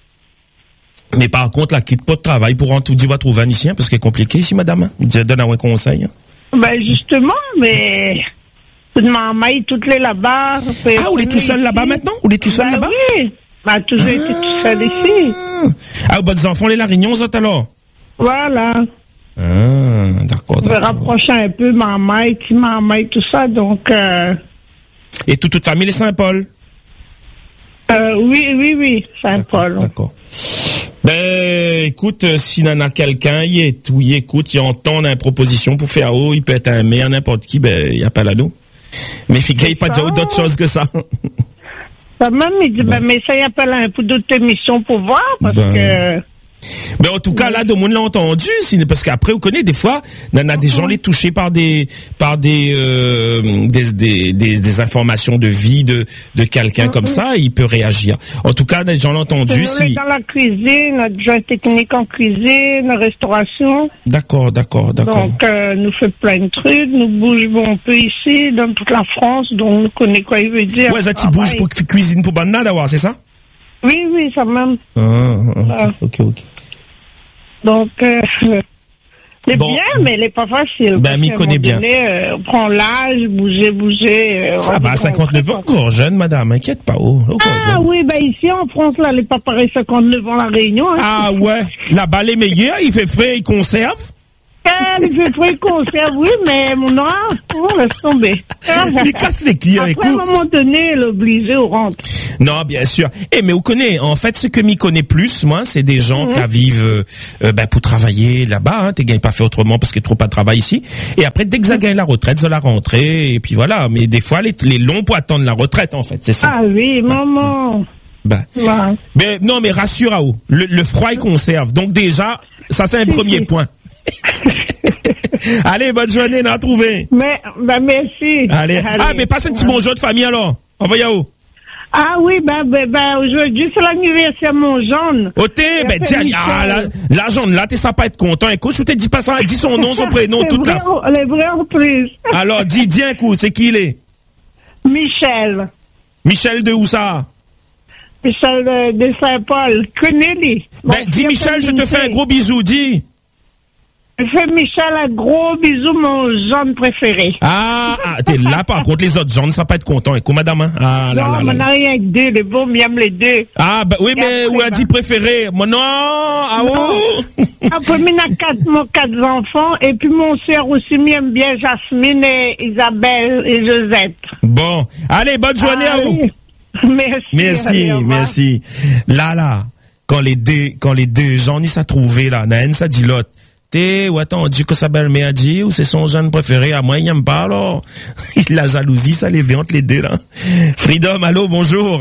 Mais par contre, la quitte pas de travail pour en tout dire votre vanicien, parce que c'est compliqué ici, madame. Je donne un conseil.
Ben, justement, mais. De maman, toutes les là-bas.
Ah, vous êtes tout seul là-bas maintenant? Vous êtes tout seul
ben
là-bas?
Oui. Ben, toujours ah. été tout seul ici.
Ah, bonnes enfants, les Larignon, vous êtes alors?
Voilà.
Ah, d'accord, d'accord.
Je vais rapprocher un peu maman et petit maman et tout ça, donc. Euh...
Et toute, toute famille est Saint-Paul?
Euh, oui, oui, oui, Saint-Paul.
D'accord. Ben, écoute, euh, s'il en a quelqu'un, il est tout, il écoute, il entend une proposition pour faire haut, il peut être un maire, n'importe qui, ben, il n'y a pas là-dedans. Mais il n'y a pas déjà d'autres choses que ça.
Ben, même, il dit, ben, ben mais ça y appelle un peu d'autres émissions pour voir, parce ben. que.
Mais en tout cas, là, tout le monde l'a entendu, parce qu'après, vous connaissez, des fois, il y en a des gens les touchés par des, par des, euh, des, des, des, des informations de vie de, de quelqu'un mm-hmm. comme ça, il peut réagir. En tout cas, les gens l'ont entendu.
Si... dans la cuisine, notre joint technique en cuisine, restauration.
D'accord, d'accord, d'accord.
Donc, euh, nous fait plein de trucs, nous bougeons un peu ici, dans toute la France, donc nous connaissons quoi il veut dire.
Ouais, ça, tu bouges pour cuisine pour Banna d'avoir, c'est ça?
Oui, oui, ça même.
Ah, ah, ok, ok.
Donc, euh, C'est
Bon.
bien, mais elle n'est pas facile.
Ben,
Parce
m'y
qu'à un
connaît
moment
bien.
donné, euh, on prend l'âge, bouger, bouger. euh,
Ça
on
va,
dit qu'on
cinquante-neuf ans,
fait pas.
encore jeune, madame, inquiète pas. Oh, encore
Ah
jeune.
oui, ben ici en France, là, elle n'est pas pareil cinquante-neuf ans la Réunion. Hein.
Ah ouais, là-bas les meilleurs, il fait frais, il conserve.
Elle fait fruits conserve, oui, mais mon noir, on laisse tomber.
Il casse les cuillères,
Après,
écoute.
à un moment donné, elle est obligée au rentre.
Non, bien sûr. Eh, mais vous connaissez, en fait, ce que m'y connaît plus, moi, c'est des gens
Mhm.
qui vivent euh, euh, ben, pour travailler là-bas. Hein, t'es gagné pas fait autrement parce qu'il y a trop pas de travail ici. Et après, dès que ça gagne la retraite, ça la rentrée. Et puis voilà. Mais des fois, les, les longs pour attendre la retraite, en fait, c'est ça.
Ah oui, maman.
Ben,
Ouais.
mais non, mais rassure à vous, le, le froid il conserve. Donc déjà, ça c'est un premier point. Allez, bonne journée, on a trouvé.
Mais, ben merci.
Allez. Ah, mais passe un petit bonjour de famille alors. Envoyez à où?
Ah oui, ben, ben, ben aujourd'hui, c'est l'anniversaire de mon jaune.
Ô, t'es, ben, dis,
Michel.
ah, la, la jaune, là, t'es sympa être content. Écoute, je te dis pas ça, dis son nom, son prénom,
C'est
toute la.
vrai, les vraies reprises.
Alors, dis, dis un coup, c'est qui il est?
Michel.
Michel de où ça?
Michel de, de Saint-Paul. Connais-les.
Ben, dis Michel, je te fais un gros bisou, dis.
Je fais Michel un gros bisou, mon jaune préféré.
Ah, ah t'es là, par contre, les autres gens ne sont pas être contents. Écoute, madame, hein. Ah, là,
non,
là,
mais
là.
on n'a rien que deux, les bons, mais aiment les deux.
Ah, ben, oui,
Et
mais,
après,
où a
ben-
dit préféré? Moi, non, ah, oh.
Après, il y a quatre, mon quatre enfants, et puis mon soeur aussi m'aime bien Jasmine et Isabelle et Josette.
Bon. Allez, bonne journée à vous.
Allez. Merci.
Merci,
allez, au revoir.
merci. Là, là, quand les deux, quand les deux gens n'y s'est trouvé, là, Naën, ça dit l'autre. T'es, ou attends, on dit que sa belle-mère dit, ou c'est son jeune préféré, à moi, il n'aime pas, alors. La jalousie, ça les vient entre les deux, là. Freedom, allô, bonjour.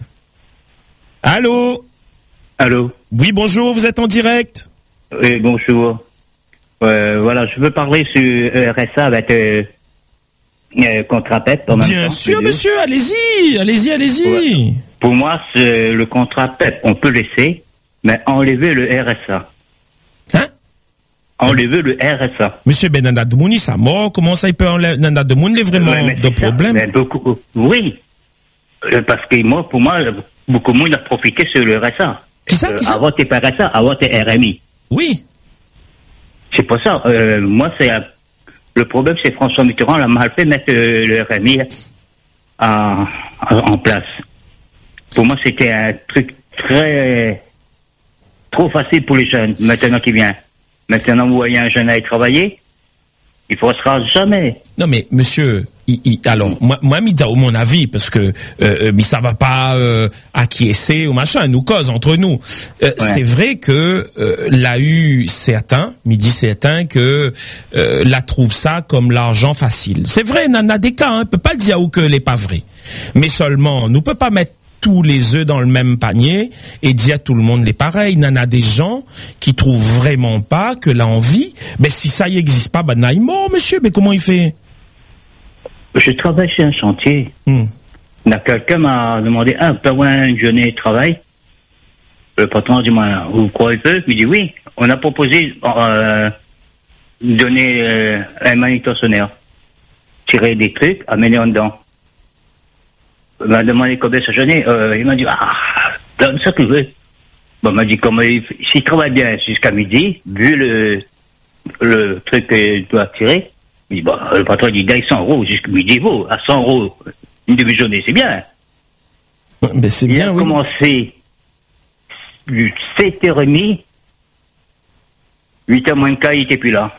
Allô?
Allô.
Oui, bonjour, vous êtes en direct?
Oui, bonjour. Euh, voilà, je veux parler sur euh, R S A avec euh, euh, contrat P E P en même
Bien
temps.
sûr,
les deux.
monsieur, allez-y, allez-y, allez-y.
Ouais. Pour moi, c'est le contrat P E P, on peut laisser, mais enlever le R S A.
Hein?
Enlever le R S A.
Monsieur Benanda Demouni, ça mort, comment ça il peut enlever Nanda Demouni, il est vraiment
Ouais, mais
de
c'est ça,
problème?
mais beaucoup, oui. Euh, parce que moi, pour moi, beaucoup de monde a profité sur le R S A.
Qui ça, qui ça?
Avoir tes R S A, avoir tes R M I.
Oui.
C'est pour ça. Euh, moi, c'est euh, le problème, c'est François Mitterrand a mal fait mettre euh, le R M I en, en, en place. Pour moi, c'était un truc très trop facile pour les jeunes. Maintenant qui vient, maintenant vous voyez un jeune aller travailler, il ne sera jamais.
Non mais monsieur, il, il, alors moi, moi mi dans mon avis parce que euh, euh, mais ça va pas euh, acquiescer ou machin, nous cause entre nous. Euh,
Ouais.
C'est vrai que euh, l'a eu certains, midi certains que euh, la trouve ça comme l'argent facile. C'est vrai, il y en a des cas, hein, on peut pas dire que n'est pas vrai. Mais seulement, nous peut pas mettre tous les œufs dans le même panier et dire à tout le monde les pareils. Il y en a des gens qui trouvent vraiment pas que l'envie, ben si ça y existe pas, ben il est mort, monsieur, mais comment il fait?
Je travaille chez un chantier.
Hmm.
Là, quelqu'un m'a demandé, ah, peut avoir une journée de travail? Le patron dit, moi, vous croyez peu? Il dit, oui, on a proposé, euh, donner euh, un manutentionnaire. Tirer des trucs, amener en dedans. Il m'a demandé combien sa journée. Euh, il m'a dit, ah, donne ça que tu veux. Bon, il m'a dit, comment il, s'il travaille bien jusqu'à midi, vu le, le truc qu'il doit tirer, il dit, bon, le patron dit, gagne cent euros jusqu'à midi, vous, à cent euros, une demi-journée, c'est bien.
Ben c'est
Il
bien,
a
oui.
commencé du sept heures trente, huit heures moins de quart, il n'était plus là.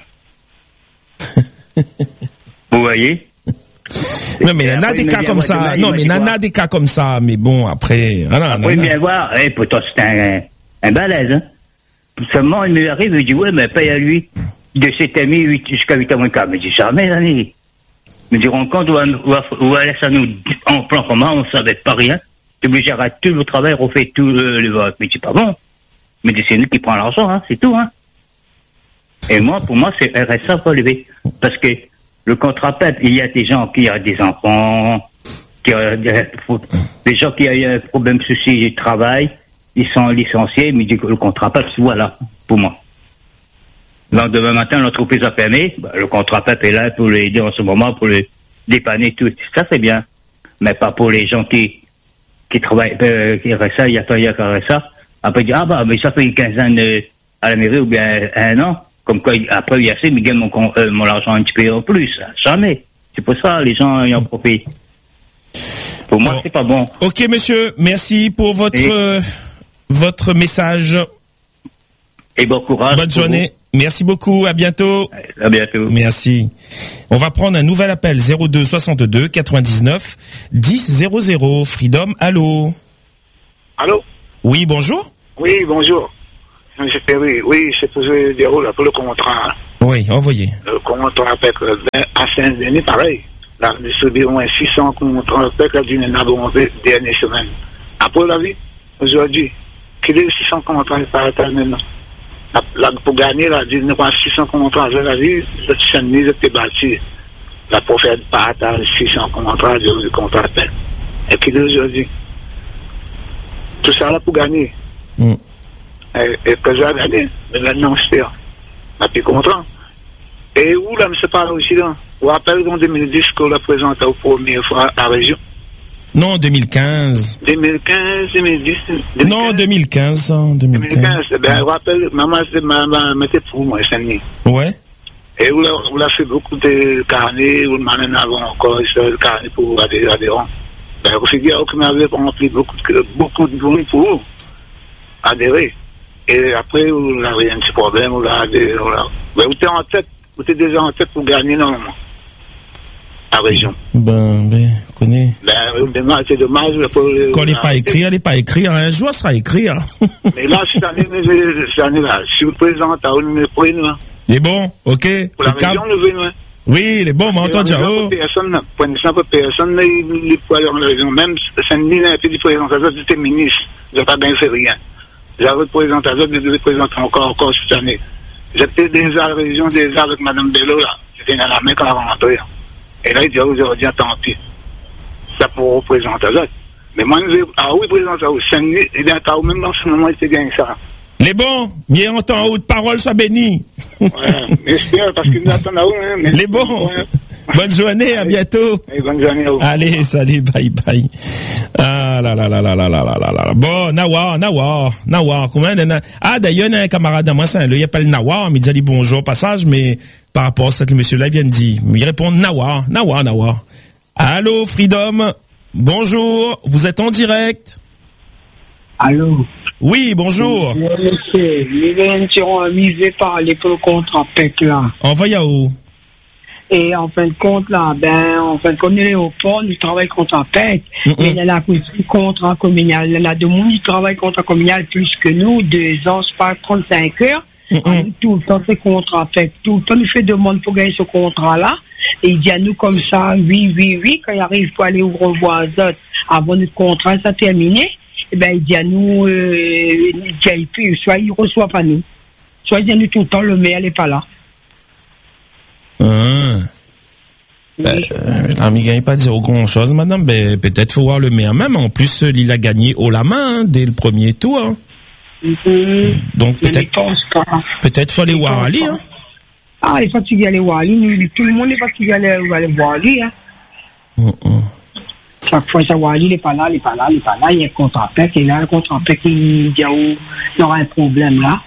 Vous voyez?
Non, mais il y en a
Après,
des
il
cas
m'a dit,
comme
moi,
ça.
demain,
Non, mais il y en
m'a
a
dit
des cas comme ça. Mais bon, après, ah non,
Après,
non,
il vient
non.
voir, eh, pour toi, c'est un, un balèze, hein. Seulement, il me arrive, il dit, ouais, mais paye à lui, de sept heures trente jusqu'à huit heures moins de quart. Mais je dis, jamais, l'année. Me diront compte, ou va laisser nous en plan commun, on ne savait pas rien. Tu es obligé d'arrêter tout le travail, refait tout le, le vote. Mais c'est pas bon. Mais c'est nous qui prenons l'argent, hein, c'est tout, hein. Et moi, pour moi, c'est R S A pour lever. Parce que le contrat P E P, il y a des gens qui ont des enfants, qui ont des, des gens qui ont eu un problème, souci de travail, ils sont licenciés, mais du coup, le contrat P E P, voilà, pour moi. Le lendemain matin, l'entreprise a fermé, bah, le contrat P E P est là pour les aider en ce moment, pour les dépanner, tout. Ça, c'est bien. Mais pas pour les gens qui, qui travaillent, euh, qui R S A, il y a pas, il y a R S A. Après, il dit, ah bah, mais ça fait une quinzaine euh, à la mairie, ou bien un an. Comme quoi, après, il y a assez, mais gagne mon, con- euh, mon argent un petit peu en plus. Jamais. C'est pour ça, les gens, ils en profitent. Pour moi,
Bon.
c'est pas bon.
Ok, monsieur, merci pour votre,
Et-
euh, votre message.
Et bon courage.
Bonne
pour
journée. Merci beaucoup. À bientôt.
vous. À bientôt.
Merci. On va prendre un nouvel appel. zéro deux soixante-deux quatre-vingt-dix-neuf dix zéro zéro. Freedom, allô?
Allô?
Oui, bonjour.
Oui, bonjour. Monsieur Perry, oui, c'est pour le déroule pour le contrat.
Oui, envoyez.
Le contrat avec euh, à Saint-Denis, pareil. Là, nous subissons au moins six cents contrats avec la d'une abondance dernière semaine. Après la vie, aujourd'hui, qu'il y ait six cents contrats par état maintenant. La- la- Pour gagner, la d'une pas six cents contrats avec la vie, le Saint-Denis était bâti. La prophète partage six cents contrats de contrat appel. Et qu'il y ait aujourd'hui. Tout ça là pour gagner.
Mm.
Et, et que j'ai gagné, mais maintenant c'est la plus content. Et où là, je ne sais pas aussi là. Vous rappelez en deux mille dix qu'on l'a présenté pour la première fois à la région.
Non, deux mille quinze.
deux mille quinze, deux mille dix.
Non, deux mille quinze. hein, deux mille
deux mille
quinze.
quinze, ben, je rappelle, maman, c'est ma, ma, mettait pour moi, Saint-Denis.
Ouais.
Et où là, où là fait beaucoup de carnets, où le matin avant encore, le carnet pour adhérer, adhérents. Ben, vous figurez qu'on avait rempli beaucoup de, beaucoup de bruit pour adhérer. Et après, on a eu un petit problème, on a adhéré, on a... Ben, vous êtes en tête, vous êtes déjà en tête pour gagner normalement. La région.
Ben, ben, connais.
Ben, dommage, c'est dommage.
Quand il n'est pas écrit, elle n'est pas écrit. Un jour, ça sera écrit. Hein.
Mais là, cette année, cette année-là, si vous présentez, vous me prenez, là.
Il est bon, ok.
Pour la
Le cap-
région, nous venons,
Oui, il est bon, mais entends Jao.
Personne, pour une simple personne, les poils en région, même Saint-Denis n'a été du présentateur, j'étais ministre, je n'ai pas bien fait rien. J'avais présenté, je devais présenter encore, encore cette année. J'étais déjà à la région, déjà avec Mme Bello, là. J'étais dans la main quand elle rentrait. Et là, il dit, aujourd'hui, tant pis. Ça pour représenter l'autre. Mais moi, je vais, ah oui, présenter, Saint-Denis, il est à même dans ce moment, il était gagné ça.
Les bons, mieux entend haute parole, soit béni.
Ouais, j'espère, parce qu'il nous attend à où, hein. Mais
Les bons.
ouais.
Bonne journée, à bientôt.
Et bonne journée à vous.
Allez, salut, bye bye. Ah là là là là là là là là là. Bon, Nawa, Nawa, Nawa. Combien de Ah d'ailleurs, il y a un camarade à moi, ça, il appelle Nawa, il dit bonjour passage, mais par rapport à ce que le monsieur là vient de dire, il répond Nawa, Nawa, Nawa. Allô, Freedom. Bonjour, vous êtes en direct.
Allô?
Oui, bonjour.
Monsieur, nous serons misés par les pour le contrat P E C là.
Envoyez où?
Et en fin de compte, là, ben, en fin de compte, nous, au port, nous travaillons contre un P E C.
Mm-mm.
Mais il y a un contrat communal. Il y en a de monde qui travaillent contre un communal plus que nous, deux ans, c'est pas trente-cinq heures.
Mm-mm.
Tout le temps, c'est contrat P E C. Tout le temps, nous fait demande pour gagner ce contrat-là. Et il dit à nous comme ça, oui, oui, oui, quand il arrive pour aller revoir les autres, avant notre contrat, ça terminé. Eh ben, il dit à nous, euh, il dit à lui, soit il ne reçoit pas nous, soit il dit à nous tout le temps, le maire n'est pas là.
Ah. Ben, euh, l'ami gagne pas dire grand chose, madame. Ben, peut-être faut voir le maire même. En plus, euh, il a gagné haut la main, hein, dès le premier tour. Hein.
Mm-hmm.
Donc,
Mais
peut-être,
il pense pas.
peut-être faut aller
Il
voir
pense
Ali,
pas.
hein.
Ah, il faut que tu ailles voir lui. Nous, tout le monde est fatigué d'aller aller voir lui. Hein.
Mm-mm.
Chaque fois, ça voir lui, il n'est pas là, il n'est pas là, il n'est pas là. Il y a un contrat P E C, et là, le contrat P E C, il dit où il y aura un problème là.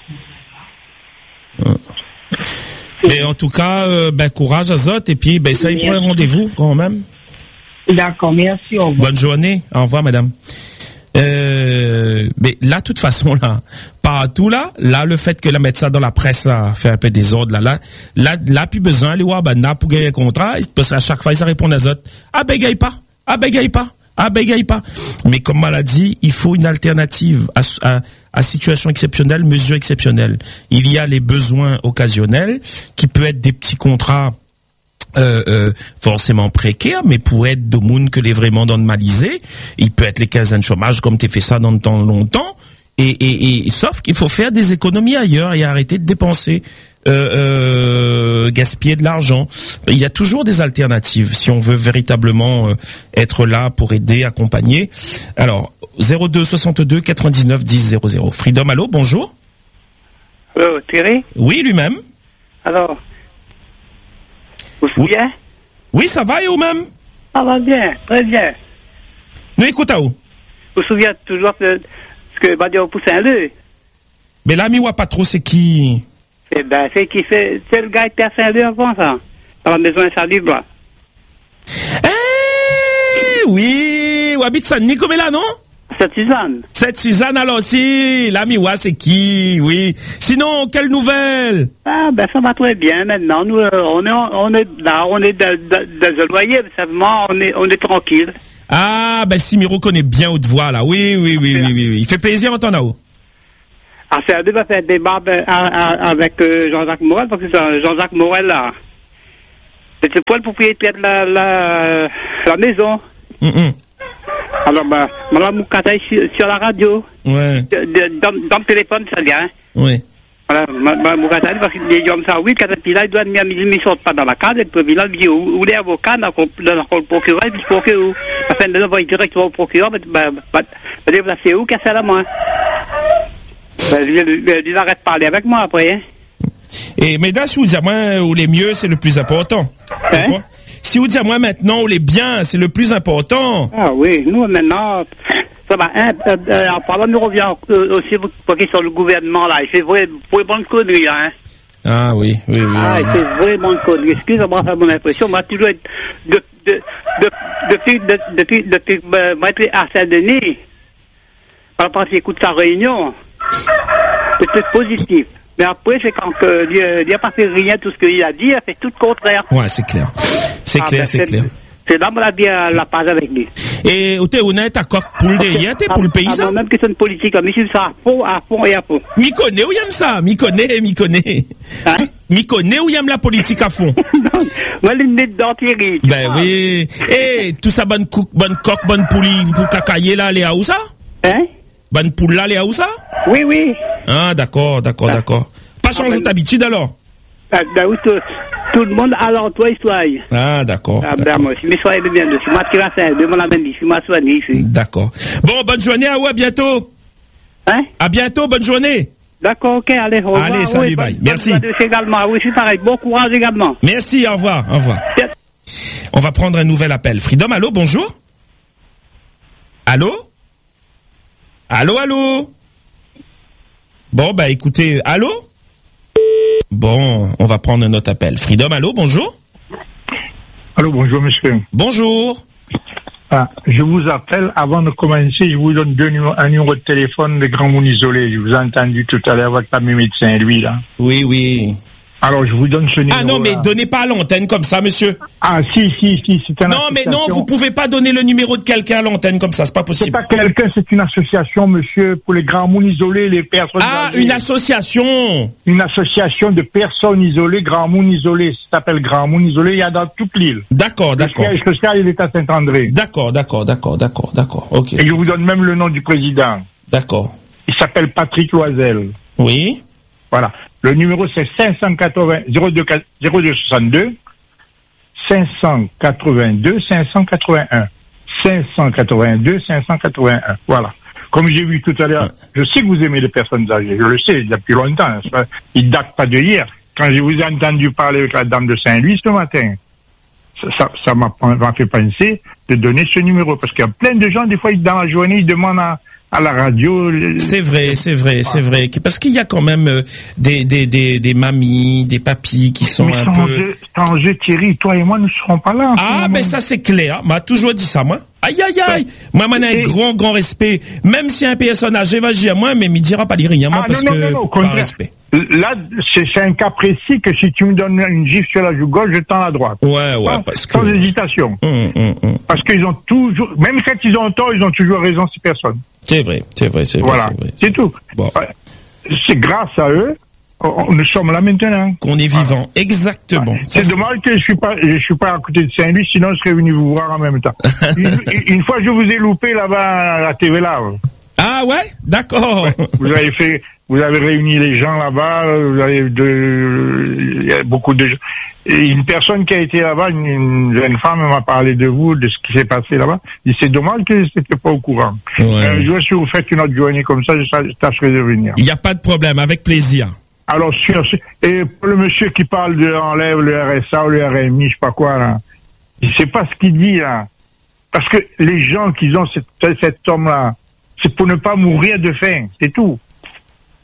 Mais en tout cas, euh, ben, courage à Zot. Et puis, ben, ça, il prend un rendez-vous quand même.
D'accord, merci, au revoir.
Bonne journée. Au revoir, madame. Euh, mais là, de toute façon, là, partout là, là, le fait que la mettre ça dans la presse, là, fait un peu des ordres, là, là, là, là, plus besoin, aller voir, ben, là, pour gagner un contrat, parce qu'à chaque fois, ils répondent à Zot. Ah, bégaye pas. Ah, bégaye pas. Ah, bégaye pas. Mais comme maladie, il faut une alternative à, à, à situation exceptionnelle, mesure exceptionnelle. Il y a les besoins occasionnels, qui peut être des petits contrats, Euh, euh, forcément précaire, mais pour être de monde que les vraiment normalisé, il peut être les quinzaines de chômage comme tu fait ça dans le temps longtemps, et, et, et sauf qu'il faut faire des économies ailleurs et arrêter de dépenser, euh, euh, gaspiller de l'argent. Il y a toujours des alternatives si on veut véritablement euh, être là pour aider, accompagner. Alors zéro deux soixante-deux quatre-vingt-dix-neuf dix zéro zéro. Freedom, allô, bonjour.
Allô, Thierry?
Oui, lui-même.
Alors, vous vous bien?
Oui, ça va et vous-même?
Ça va bien, très bien.
Nous écoutez où?
Vous vous souvenez toujours de ce que Badio poussait un leu?
Mais là, mi pas trop, c'est qui?
Eh ben, c'est qui fait, c'est le gars qui a servi avant ça. Dans la maison incendie, là.
Eh oui, ou habite San Nicolas, non?
C'est Suzanne.
C'est Suzanne alors aussi. L'ami, ouais, c'est qui? Oui. Sinon, quelle nouvelle?
Ah, ben, ça va très bien maintenant. Nous, euh, on est, on est là, on est dans le loyer, mais seulement, on est, on est tranquille.
Ah, ben, Simiro connaît bien haute voix, là. Oui, oui, oui, oui, oui, oui. Il fait plaisir en ton là-haut.
Ah, c'est un débat fait débat avec euh, Jean-Jacques Morel, parce que c'est Jean-Jacques Morel, là. C'est quoi le propriétaire de la, la, la maison?
Mm-mm.
Alors, bah, madame Moukata sur, sur la radio.
Ouais.
De, de, dans, dans le téléphone, ça vient.
Oui.
Voilà, madame Moukata, parce que les hommes, ça, oui, quand il là, il doit mettre une mission pas dans la case, et puis là, il dit, où les avocats, dans le procureur, et puis le procureur, afin de l'envoyer directement au procureur, bah, bah, bah, c'est où, qu'est-ce que c'est la main? Ben, il, il arrête de parler avec moi après. Hein.
Et mesdames, si vous dites à moi où les mieux, c'est le plus important. Hein? Si vous dites à moi maintenant où les biens, c'est le plus important.
Ah oui, nous maintenant, ça va. Hein, euh, euh, en parlant, nous reviens euh, aussi pour qui sur le gouvernement là. Il fait vraiment bonne connerie, hein.
Ah oui, oui, oui.
Ah,
oui.
il fait vraiment bonne connerie. Excusez-moi, ça fait mon impression. Moi, toujours être de, de, de, depuis, de, depuis, depuis, euh, moi, être à Saint-Denis, par rapport à ce écoute sa réunion. C'était positif. Mais après, c'est quand euh, il n'a pas fait rien, tout ce qu'il a dit, il a fait tout le contraire.
Ouais, c'est clair. C'est ah, clair, ben, c'est clair.
C'est là qu'on a bien la page avec lui.
Et où t'es honnête, à quoi pour le délier, t'es pour le paysan?
Ah, même question de politique, mais je suis ça à fond, à fond et à fond.
M'y connaît ou y'aime ça? M'y connaît, m'y connaît. Hein? M'y connaît ou y'aime la politique à fond?
Moi, les lunettes d'Antieri.
Ben oui. Et tout ça, bonne coque, bonne coque, bonne poulie, pour cacailler là, les à où ça?
Hein?
Bonne poule là, les à où ça?
Oui, oui.
Ah, d'accord, d'accord, ah. d'accord. Pas changer ah, ben, d'habitude alors?
Ah, ben oui, tout, tout le monde à l'entour, histoire.
Ah, d'accord.
Ah, ben moi, si mes soirées bien de je m'attire à ça, demain la même je suis soigné ici.
D'accord. Bon, bonne journée à vous, à bientôt.
Hein? À
bientôt, bonne journée.
D'accord, ok, allez, au revoir.
Allez, salut, oui, bye. Bonne,
Merci.
Bonne
également. Oui, je suis pareil. Bon courage également.
Merci, au revoir, au revoir. Yes. On va prendre un nouvel appel. Freedom, allô, bonjour? Allô? Allô, allô? Bon, bah écoutez, allô? Bon, on va prendre un autre appel. Freedom, allô, bonjour?
Allô, bonjour, monsieur.
Bonjour.
Ah, je vous appelle, avant de commencer, je vous donne deux numéros, un numéro de téléphone de Grand Monde Isolé. Je vous ai entendu tout à l'heure avec mes médecin, lui, là.
Oui, oui.
Alors, je vous donne ce numéro.
Ah non, mais donnez pas à l'antenne comme ça, monsieur.
Ah, si, si, si, c'est un.
Non, mais non, vous pouvez pas donner le numéro de quelqu'un à l'antenne comme ça, c'est pas possible.
C'est pas quelqu'un, c'est une association, monsieur, pour les grands mondes isolés, les personnes.
Ah, âgées. Une association.
Une association de personnes isolées, grands mondes isolés. Ça s'appelle Grand Monde Isolé, il y a dans toute l'île.
D'accord, d'accord.
Le siège social, il est à Saint-André.
D'accord, d'accord, d'accord, d'accord, d'accord, ok.
Et je vous donne même le nom du président.
D'accord.
Il s'appelle Patrick Loisel.
Oui.
Voilà. Le numéro, c'est cinq cent quatre-vingts, zéro deux soixante-deux, cinq cent quatre-vingt-deux, cinq cent quatre-vingt-un. cinq cent quatre-vingt-deux, cinq cent quatre-vingt-un. Voilà. Comme j'ai vu tout à l'heure, je sais que vous aimez les personnes âgées. Je le sais depuis longtemps. Il ne date pas de hier. Quand je vous ai entendu parler avec la dame de Saint-Louis ce matin, ça, ça, ça m'a, m'a fait penser de donner ce numéro. Parce qu'il y a plein de gens, des fois, dans la journée, ils demandent à, à la radio.
C'est vrai, c'est vrai, c'est vrai. Parce qu'il y a quand même euh, des, des, des, des mamies, des papis qui sont
mais
un
sans
peu...
Jeu, sans jeu, Thierry, toi et moi, nous ne serons pas là.
Ah, ben ça c'est clair. M'a toujours dit ça, moi. Aïe, aïe, aïe. Moi, moi, j'ai un grand, grand respect. Même si un personne âgé va dire à moi, mais il ne dira pas dire rien, moi,
ah,
parce
non,
que...
Non, non, au
par respect.
Là, c'est, c'est un cas précis que si tu me donnes une gifle sur la joue gauche, je tends à droite.
Ouais, ouais,
sans,
parce
sans
que...
hésitation.
Hum, hum, hum.
Parce qu'ils ont toujours, même quand ils ont tort, ils ont toujours raison, ces personnes.
C'est vrai, c'est vrai, c'est
voilà.
vrai. C'est, vrai,
c'est, c'est tout.
Bon.
C'est grâce à eux, on, nous sommes là maintenant.
Qu'on est vivant, voilà. Exactement.
Ouais. C'est, c'est dommage que je suis pas, je suis pas à côté de Saint-Louis, sinon je serais venu vous voir en même temps. une, une fois, je vous ai loupé là-bas à la T V là.
Ah ouais, d'accord.
Ouais. Vous avez fait, vous avez réuni les gens là-bas, vous avez de, il y a beaucoup de gens. Et une personne qui a été là-bas, une, une jeune femme m'a parlé de vous, de ce qui s'est passé là-bas. Et c'est dommage que c'était pas au courant.
Ouais.
Euh, je vois si vous faites une autre journée comme ça, je, je tâcherai de venir.
Il n'y a pas de problème, avec plaisir.
Alors, sur, et pour le monsieur qui parle de enlève le R S A ou le R M I, je sais pas quoi, là. Il sait pas ce qu'il dit, là. Parce que les gens qui ont cette, cet homme-là, c'est pour ne pas mourir de faim, c'est tout.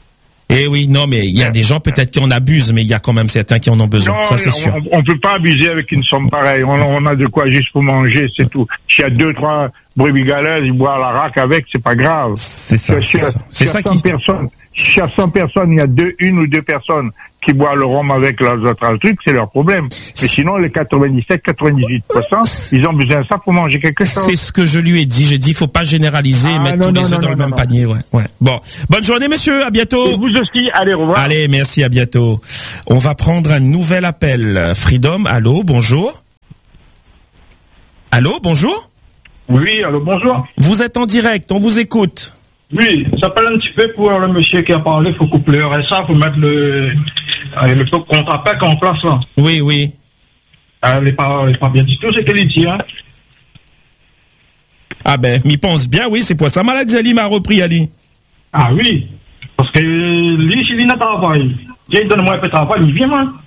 Eh oui, non, mais il y a des gens peut-être qui en abusent, mais il y a quand même certains qui en ont besoin.
Non,
ça, c'est
on,
sûr.
On, on peut pas abuser avec une somme pareille. On, on a de quoi juste pour manger, c'est tout. S'il y a deux, trois brebis galeuses, ils boivent la raque avec, c'est pas grave.
C'est ça.
Si,
C'est ça, c'est ça qui.
Personnes, si à cent personnes, il y a deux, une ou deux personnes qui boivent le rhum avec leurs autres trucs, c'est leur problème. Mais sinon, les quatre-vingt-dix-sept, quatre-vingt-dix-huit pour cent, ils ont besoin de ça pour manger quelque chose.
C'est ce que je lui ai dit. J'ai dit, il faut pas généraliser et
Ah,
mettre
non,
tous
non,
les œufs
non,
dans le
non,
même
non.
panier. Ouais, ouais. Bon, bonne journée, monsieur. À bientôt.
Et vous aussi, allez, au revoir.
Allez, merci, à bientôt. On va prendre un nouvel appel. Freedom, allô, bonjour. Allô, bonjour.
Oui, allô, bonjour.
Vous êtes en direct, on vous écoute.
Oui, ça parle un petit peu pour le monsieur qui a parlé, il faut couper le R S A, il faut mettre le, euh, le contre-appel en place là.
Oui, oui.
Elle n'est pas, elle est pas bien du tout, c'est qu'elle dit, hein.
Ah ben, m'y pense bien, oui, c'est pour sa maladie, Ali m'a repris, Ali.
Ah oui, parce que lui, s'il n'a pas travail, il donne moi un peu de travail, il vient moi.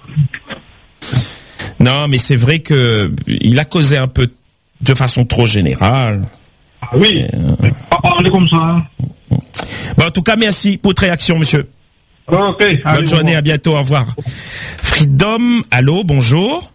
Non, mais c'est vrai que il a causé un peu de façon trop générale.
Ah oui,
euh...
pas parler comme ça. Hein.
Bon, en tout cas, merci pour votre réaction, monsieur.
Ok. Allez,
bonne journée, à bientôt, au revoir. Freedom, allô, bonjour.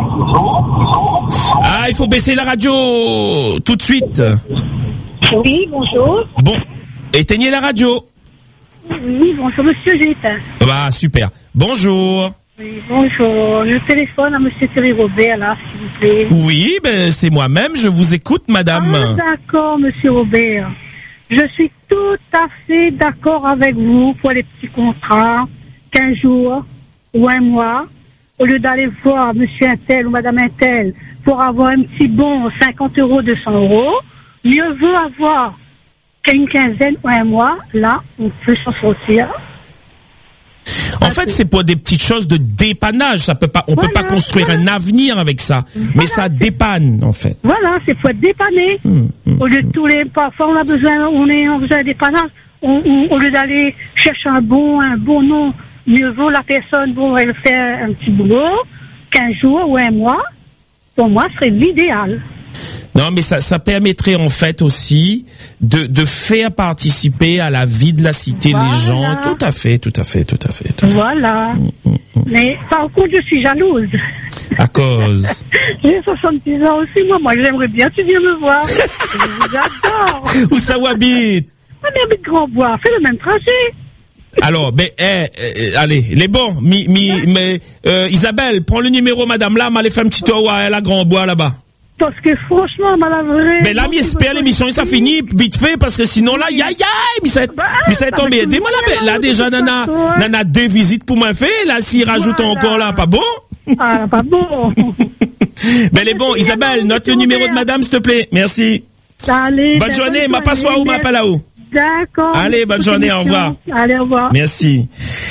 Ah, il faut baisser la radio tout de suite.
Oui, bonjour.
Bon, éteignez la radio.
Oui, bonjour, monsieur, j'ai éteint.
Bah, super. Bonjour.
Oui, bonjour. Je téléphone à monsieur Thierry Robert, là, s'il vous plaît.
Oui, ben, c'est moi-même, je vous écoute, madame.
Ah, d'accord, monsieur Robert. Je suis tout à fait d'accord avec vous pour les petits contrats, quinze jours ou un mois. Au lieu d'aller voir monsieur Intel ou madame Intel pour avoir un petit bon cinquante euros, deux cents euros, mieux vaut avoir qu'une quinzaine ou un mois. Là, on peut s'en sortir.
En fait, c'est pour des petites choses de dépannage. Ça peut pas, on
voilà,
peut pas construire
voilà.
un avenir avec ça.
Voilà,
mais ça dépanne, en fait.
Voilà, c'est pour être dépanné.
Mmh, mmh,
au lieu de tous les, parfois on a besoin, on est en besoin de dépannage. On, on, au lieu d'aller chercher un bon, un bon nom, mieux vaut la personne, bon, elle fait un petit boulot, quinze jours ou un mois. Pour moi, ce serait l'idéal.
Non, mais ça, ça permettrait en fait aussi de, de faire participer à la vie de la cité
voilà.
les gens. Tout à fait, tout à fait, tout à fait. Tout
voilà.
À fait. Mmh, mmh, mmh.
Mais par contre, je suis jalouse.
À cause.
J'ai soixante-dix ans aussi, moi. Moi, j'aimerais bien que tu viennes me voir. J'adore.
Où ça vous habite?
On habite Grand-Bois. Fais le même trajet.
Alors, ben, eh, eh, allez, les bons, mi, mi, mais, euh, Isabelle, prends le numéro, madame, là, m'allez faire un petit tour à la Grand-Bois, là-bas.
Parce que franchement, madame, vrai.
Mais là, mi espère l'émission, et ça finit vite fait, parce que sinon, là, ya, ya, mi ça, mi ça est tombé. Aidez-moi là, là, déjà, nana, nana, deux visites pour moi faire, là, s'il rajoute encore là, pas bon?
Ah, pas bon.
Ben, les bons, Isabelle, note le numéro de madame, s'il te plaît. Merci.
Allez.
Bonne journée, ma passe ou ma pas là-haut.
D'accord.
Allez, bonne journée, au revoir.
Allez, au revoir.
Merci.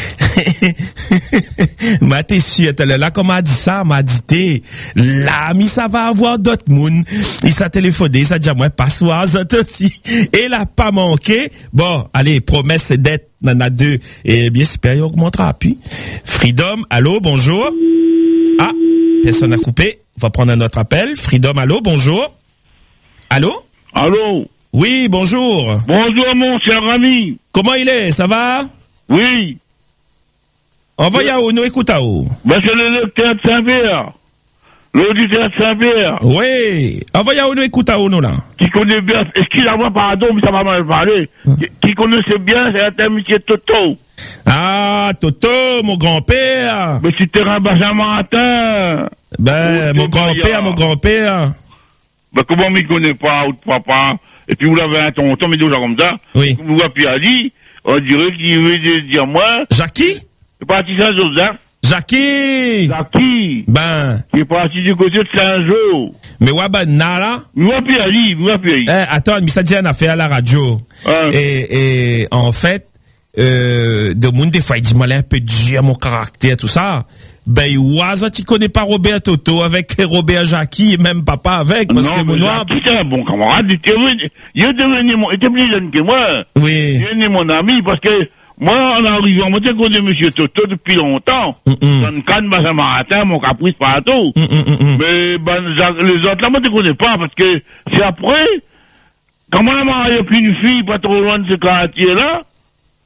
Ma t'es sûr, là, comme a dit ça, m'a dit, t'es, là, mi, ça va avoir d'autres moun. Il s'est téléphoné, il s'est dit, moi, passoire, ça aussi. Et là, pas manqué. Bon, allez, promesse, c'est d'être, n'en a deux. Et bien, c'est période augmentera. Puis, Freedom, allô, bonjour. Ah, personne a coupé. On va prendre un autre appel. Freedom, allô, bonjour. Allô?
Allô?
Oui, bonjour.
Bonjour, mon cher ami.
Comment il est? Ça va?
Oui.
Envoyez à où, nous écoute à où?
Ben, c'est le docteur de Saint-Pierre. L'auditeur de Saint-Pierre.
Oui. Envoyez à où, nous écoute à où, nous, là?
Qui connaît bien, excusez-moi, pardon, mais ça m'a mal parlé. Hum. Qui, qui connaissait bien, c'est un monsieur Toto.
Ah, Toto, mon grand-père.
Mais c'était un Benjamin.
Ben, mon grand-père, mon grand-père.
Ben, comment m'y connaît pas, ou de papa? Et puis, vous l'avez un tonton, mais déjà comme ça.
Oui.
Vous voyez, Ali, on dirait qu'il veut dire moi.
Jackie?
C'est parti Saint-Joseph.
Jackie!
Jackie!
Ben.
Qui est parti du côté de Saint-Jo.
Mais ouais, ben, là?
Vous voyez, Ali, vous voyez.
Eh, attends, mais ça dit un affaire à la radio.
Hein?
Et, et, en fait, euh, de monde, des fois, il dit, moi, un peu dur, mon caractère, tout ça. Ben, ouaza, tu connais pas Robert Toto avec Robert Jackie et même papa avec, parce
non,
que mon noir.
Jackie, c'est un bon camarade. Il était devenu, il est devenu mon, il était plus jeune que moi.
Oui.
Il est devenu mon ami parce que, moi, en arrivant, moi, je connais monsieur Toto depuis longtemps.
Mm -mm.
Dans le canne, ben, Saint-Martin, mon caprice partout.
Mm -mm.
Mais, ben, les autres, là, moi, je connais pas parce que c'est après, quand moi, il n'y a plus une fille pas trop loin de ce quartier-là,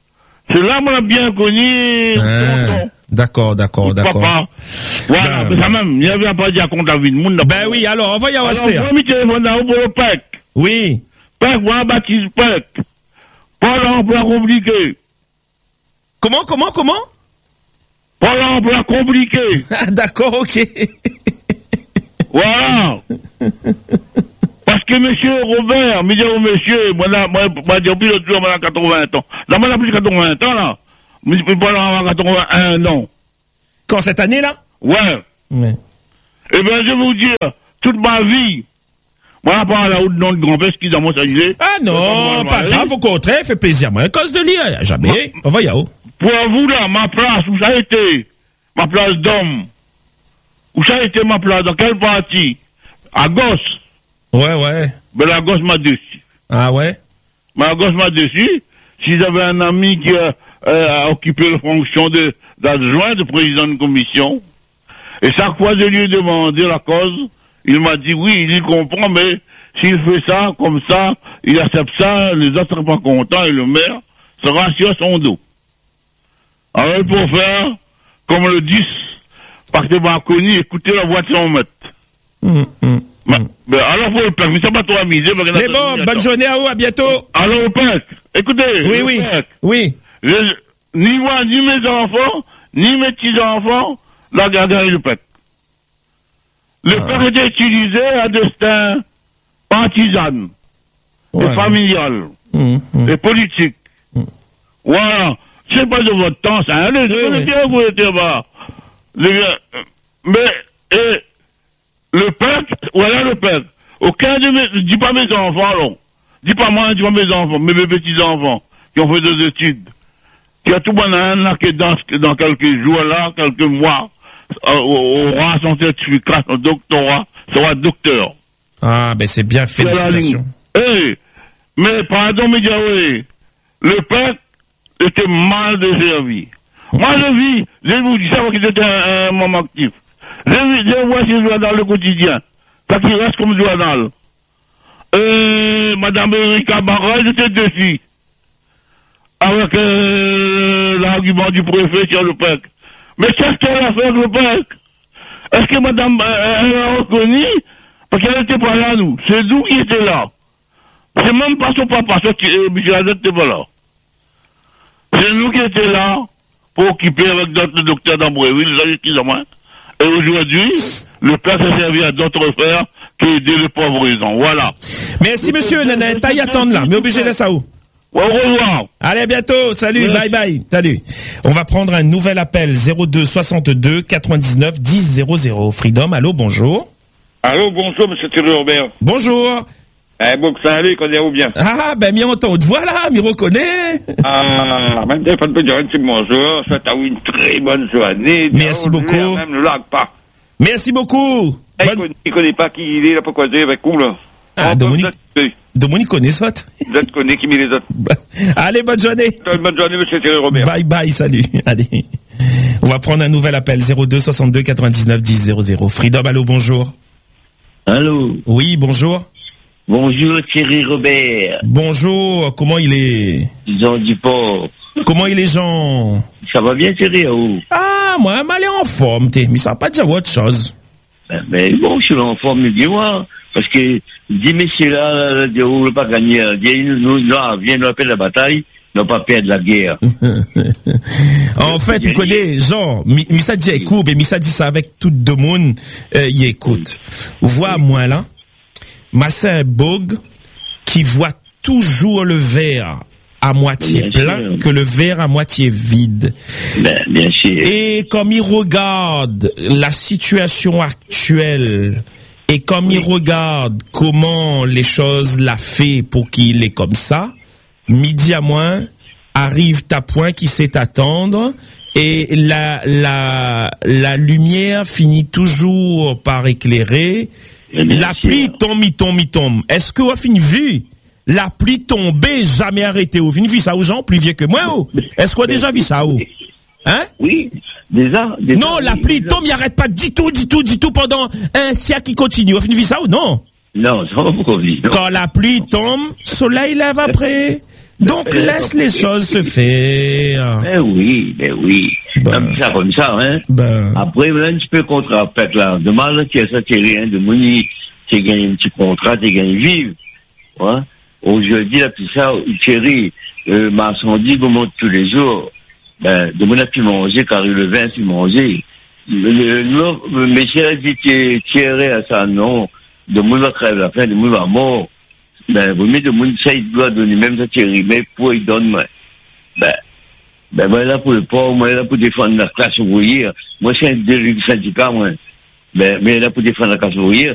C'est là qu'on a bien connu.
Ah, d'accord, d'accord, d'accord.
Papa. Voilà,
Ben,
mais ça même, il n'y avait pas dit à compte David Moun.
Ben oui, alors, envoyez à
Alors,
Waster.
moi, je téléphone à vous pour le P E C.
Oui.
P E C, voilà, baptise P E C. Pas l'emploi compliqué.
Comment, comment, comment?
Pas l'emploi compliqué.
Ah, d'accord, ok.
Voilà. Parce que monsieur Robert, me dit, oh, monsieur, moi, là, moi, moi, depuis l'autre jour, moi, là, quatre-vingts ans. Là, moi, là, plus de quatre-vingts ans, là. Mais je peux pas avoir quatre-vingt-un ans.
Quand cette année, là?
Ouais.
Ouais.
Eh bien, je vais vous dire, toute ma vie, moi, à part la route de notre grand-père, ce qu'ils ont montré.
Ah non, pas grave, au contraire, fait plaisir. Moi, cause de lire, jamais. On va y aller.
Pour vous, là, ma place, où ça a été? Ma place d'homme. Où ça a été ma place? Dans quelle partie? À gauche.
Ouais, ouais.
Ben, la gauche m'a dessus.
Ah ouais?
Mais la gauche m'a dessus. Si j'avais un ami qui euh, euh, a occupé la fonction de, d'adjoint, de président de commission, et chaque fois je lui ai demandé la cause, il m'a dit oui, il y comprend, mais s'il fait ça, comme ça, il accepte ça, les autres ne seront pas contents, et le maire sera sur son dos. Alors, il faut faire, comme le disent, par des Marconi, écouter la voix de son maître.
Mmh, mmh.
Mais, mais alors, faut le faire, mais ça va trop amuser.
Mais bon, bonne journée à vous, à bientôt.
Alors, le père, écoutez.
Oui,
le
oui.
père,
Oui.
je- ni moi, ni mes enfants, ni mes petits-enfants, la gardien le père. Le
Ah.
père était utilisé à destin partisan,
Ouais.
et familial,
Mmh, mmh.
et politique. Voilà. C'est pas de votre temps, ça. Allez, je
Oui,
connais
oui.
bien, vous étiez bas. Le gars, euh, Mais, et, le peuple, voilà le peuple. Aucun de mes, dis pas mes enfants, non. Dis pas moi, dis pas mes enfants, mais mes petits-enfants, qui ont fait des études. Qui a tout bon un là, qui dans, dans quelques jours là, quelques mois, euh, aura son certificat, son doctorat, sera docteur.
Ah, ben c'est bien,
C'est la
félicitations.
ligne. Eh, mais pardon, mais oui, le peuple était mal desservi. Moi, je vis, je vous dis ça parce que j'étais un, un moment actif. Je, vis- je vois ce journal le quotidien. Ça qui reste comme journal. Euh, Madame Erika Barra, j'étais dessus. Avec euh, l'argument du préfet sur le P E C. Mais qu'est-ce qu'elle a fait avec le P E C? Est-ce que Madame, euh, elle a reconnu? Parce qu'elle n'était pas là, nous. C'est nous qui étions là. C'est même pas son papa, ça qui, euh, M. Azet n'était pas là. C'est nous qui étions là pour occuper avec d'autres docteurs d'Ambréville, là, excusez-moi. Et aujourd'hui, le père s'est servi à d'autres frères qui aider les pauvres raisons. Voilà.
Merci, monsieur, Nana, t'as y attendre là, mais obligé de ça où?
Au revoir.
Allez, à bientôt. Salut,
Merci.
bye bye. Salut. On va prendre un nouvel appel. zéro deux soixante-deux quatre-vingt-dix-neuf dix zéro zéro. Freedom, allô, bonjour.
Allô, bonjour, monsieur Thierry Robert.
Bonjour.
Eh, bon, ça allait, connaissez-vous bien.
Ah, ben, m'y entend. Voilà, m'y reconnaît.
Ah, même des fois, de dire un petit bonjour, ça t'a eu une très bonne journée.
Merci beaucoup.
Même le lac pas.
Merci beaucoup.
Eh, il connaît- il connaît pas qui il est, là, pour causer avec vous, là.
Ah, Dominique. Dominique connaît ça.
Vous êtes connais qui met les autres.
Allez, bonne journée.
Bonne journée, monsieur Thierry Robert.
Bye bye, salut. Allez. On va prendre un nouvel appel. zéro deux soixante-deux quatre-vingt-dix-neuf dix zéro zéro. Freedom, allô, bonjour.
Allô.
Oui, bonjour.
Bonjour Thierry Robert.
Bonjour, comment il est?
Jean Duport.
Comment il est, Jean?
Ça va bien Thierry, oh?
Ah, moi, je suis en forme, t'es. Mais ça va pas dire autre chose.
Ben, ben, bon, je suis en forme, mais dis-moi. Parce que, dis messieurs là, là, on ne pas gagner. Dis, nous, là, viens nous appeler la bataille, n'ont pas perdre la guerre.
En fait, tu connais, Jean, mi, mi ça dit écoute, mais mi ça dit ça avec tout le monde, euh, il écoute. Vois moi là, ma c'est un bug qui voit toujours le verre à moitié
Bien
plein
sûr.
que le verre à moitié vide.
Ben, bien sûr.
Et comme il regarde la situation actuelle et comme il regarde comment les choses l'a fait pour qu'il est comme ça, midi à moins, arrive ta point qui sait attendre et la, la, la lumière finit toujours par éclairer. La pluie tombe, il tombe, il tombe. Est-ce que vous avez fini vu? La pluie tombée, jamais arrêtée. Vous avez vu ça aux gens plus vieux que moi? Oh? Est-ce qu'on a déjà vu ça? Oh? Hein?
Oui, déjà. déjà
non, la pluie tombe, il n'arrête pas du tout, du tout, du tout pendant un siècle qui continue. Vous avez vu ça ou non?
Non, ça va pas convenir.
Quand la pluie tombe, soleil lève après. Donc,
ben,
laisse les choses se faire.
Ben oui, ben oui.
Ben.
Comme ça, comme ça, hein.
Ben.
Après, là, un petit peu contrat, peut-être, là. Demain, là, tu as ça, tu rien de moni, tu gagné un petit contrat, tu gagné vivre. Ouais. Aujourd'hui, là, puis ça, Thierry, euh, marchandise, vous monte tous les jours. Ben, de mon a pu manger, car le vin a pu manger. Le, le, le, mais si elle a dit Thierry à ça, non, de mon va crève la fin, de mon va mort. Ben, vous mettez de mon, ça, il doit donner même ça, Thierry, mais pour il donne, moi. Ben, ben, moi, là, pour le pauvre, moi, là, pour défendre la classe ouvrière. Moi, c'est un délégué syndicat, moi. Ben, mais là, pour défendre la classe ouvrière.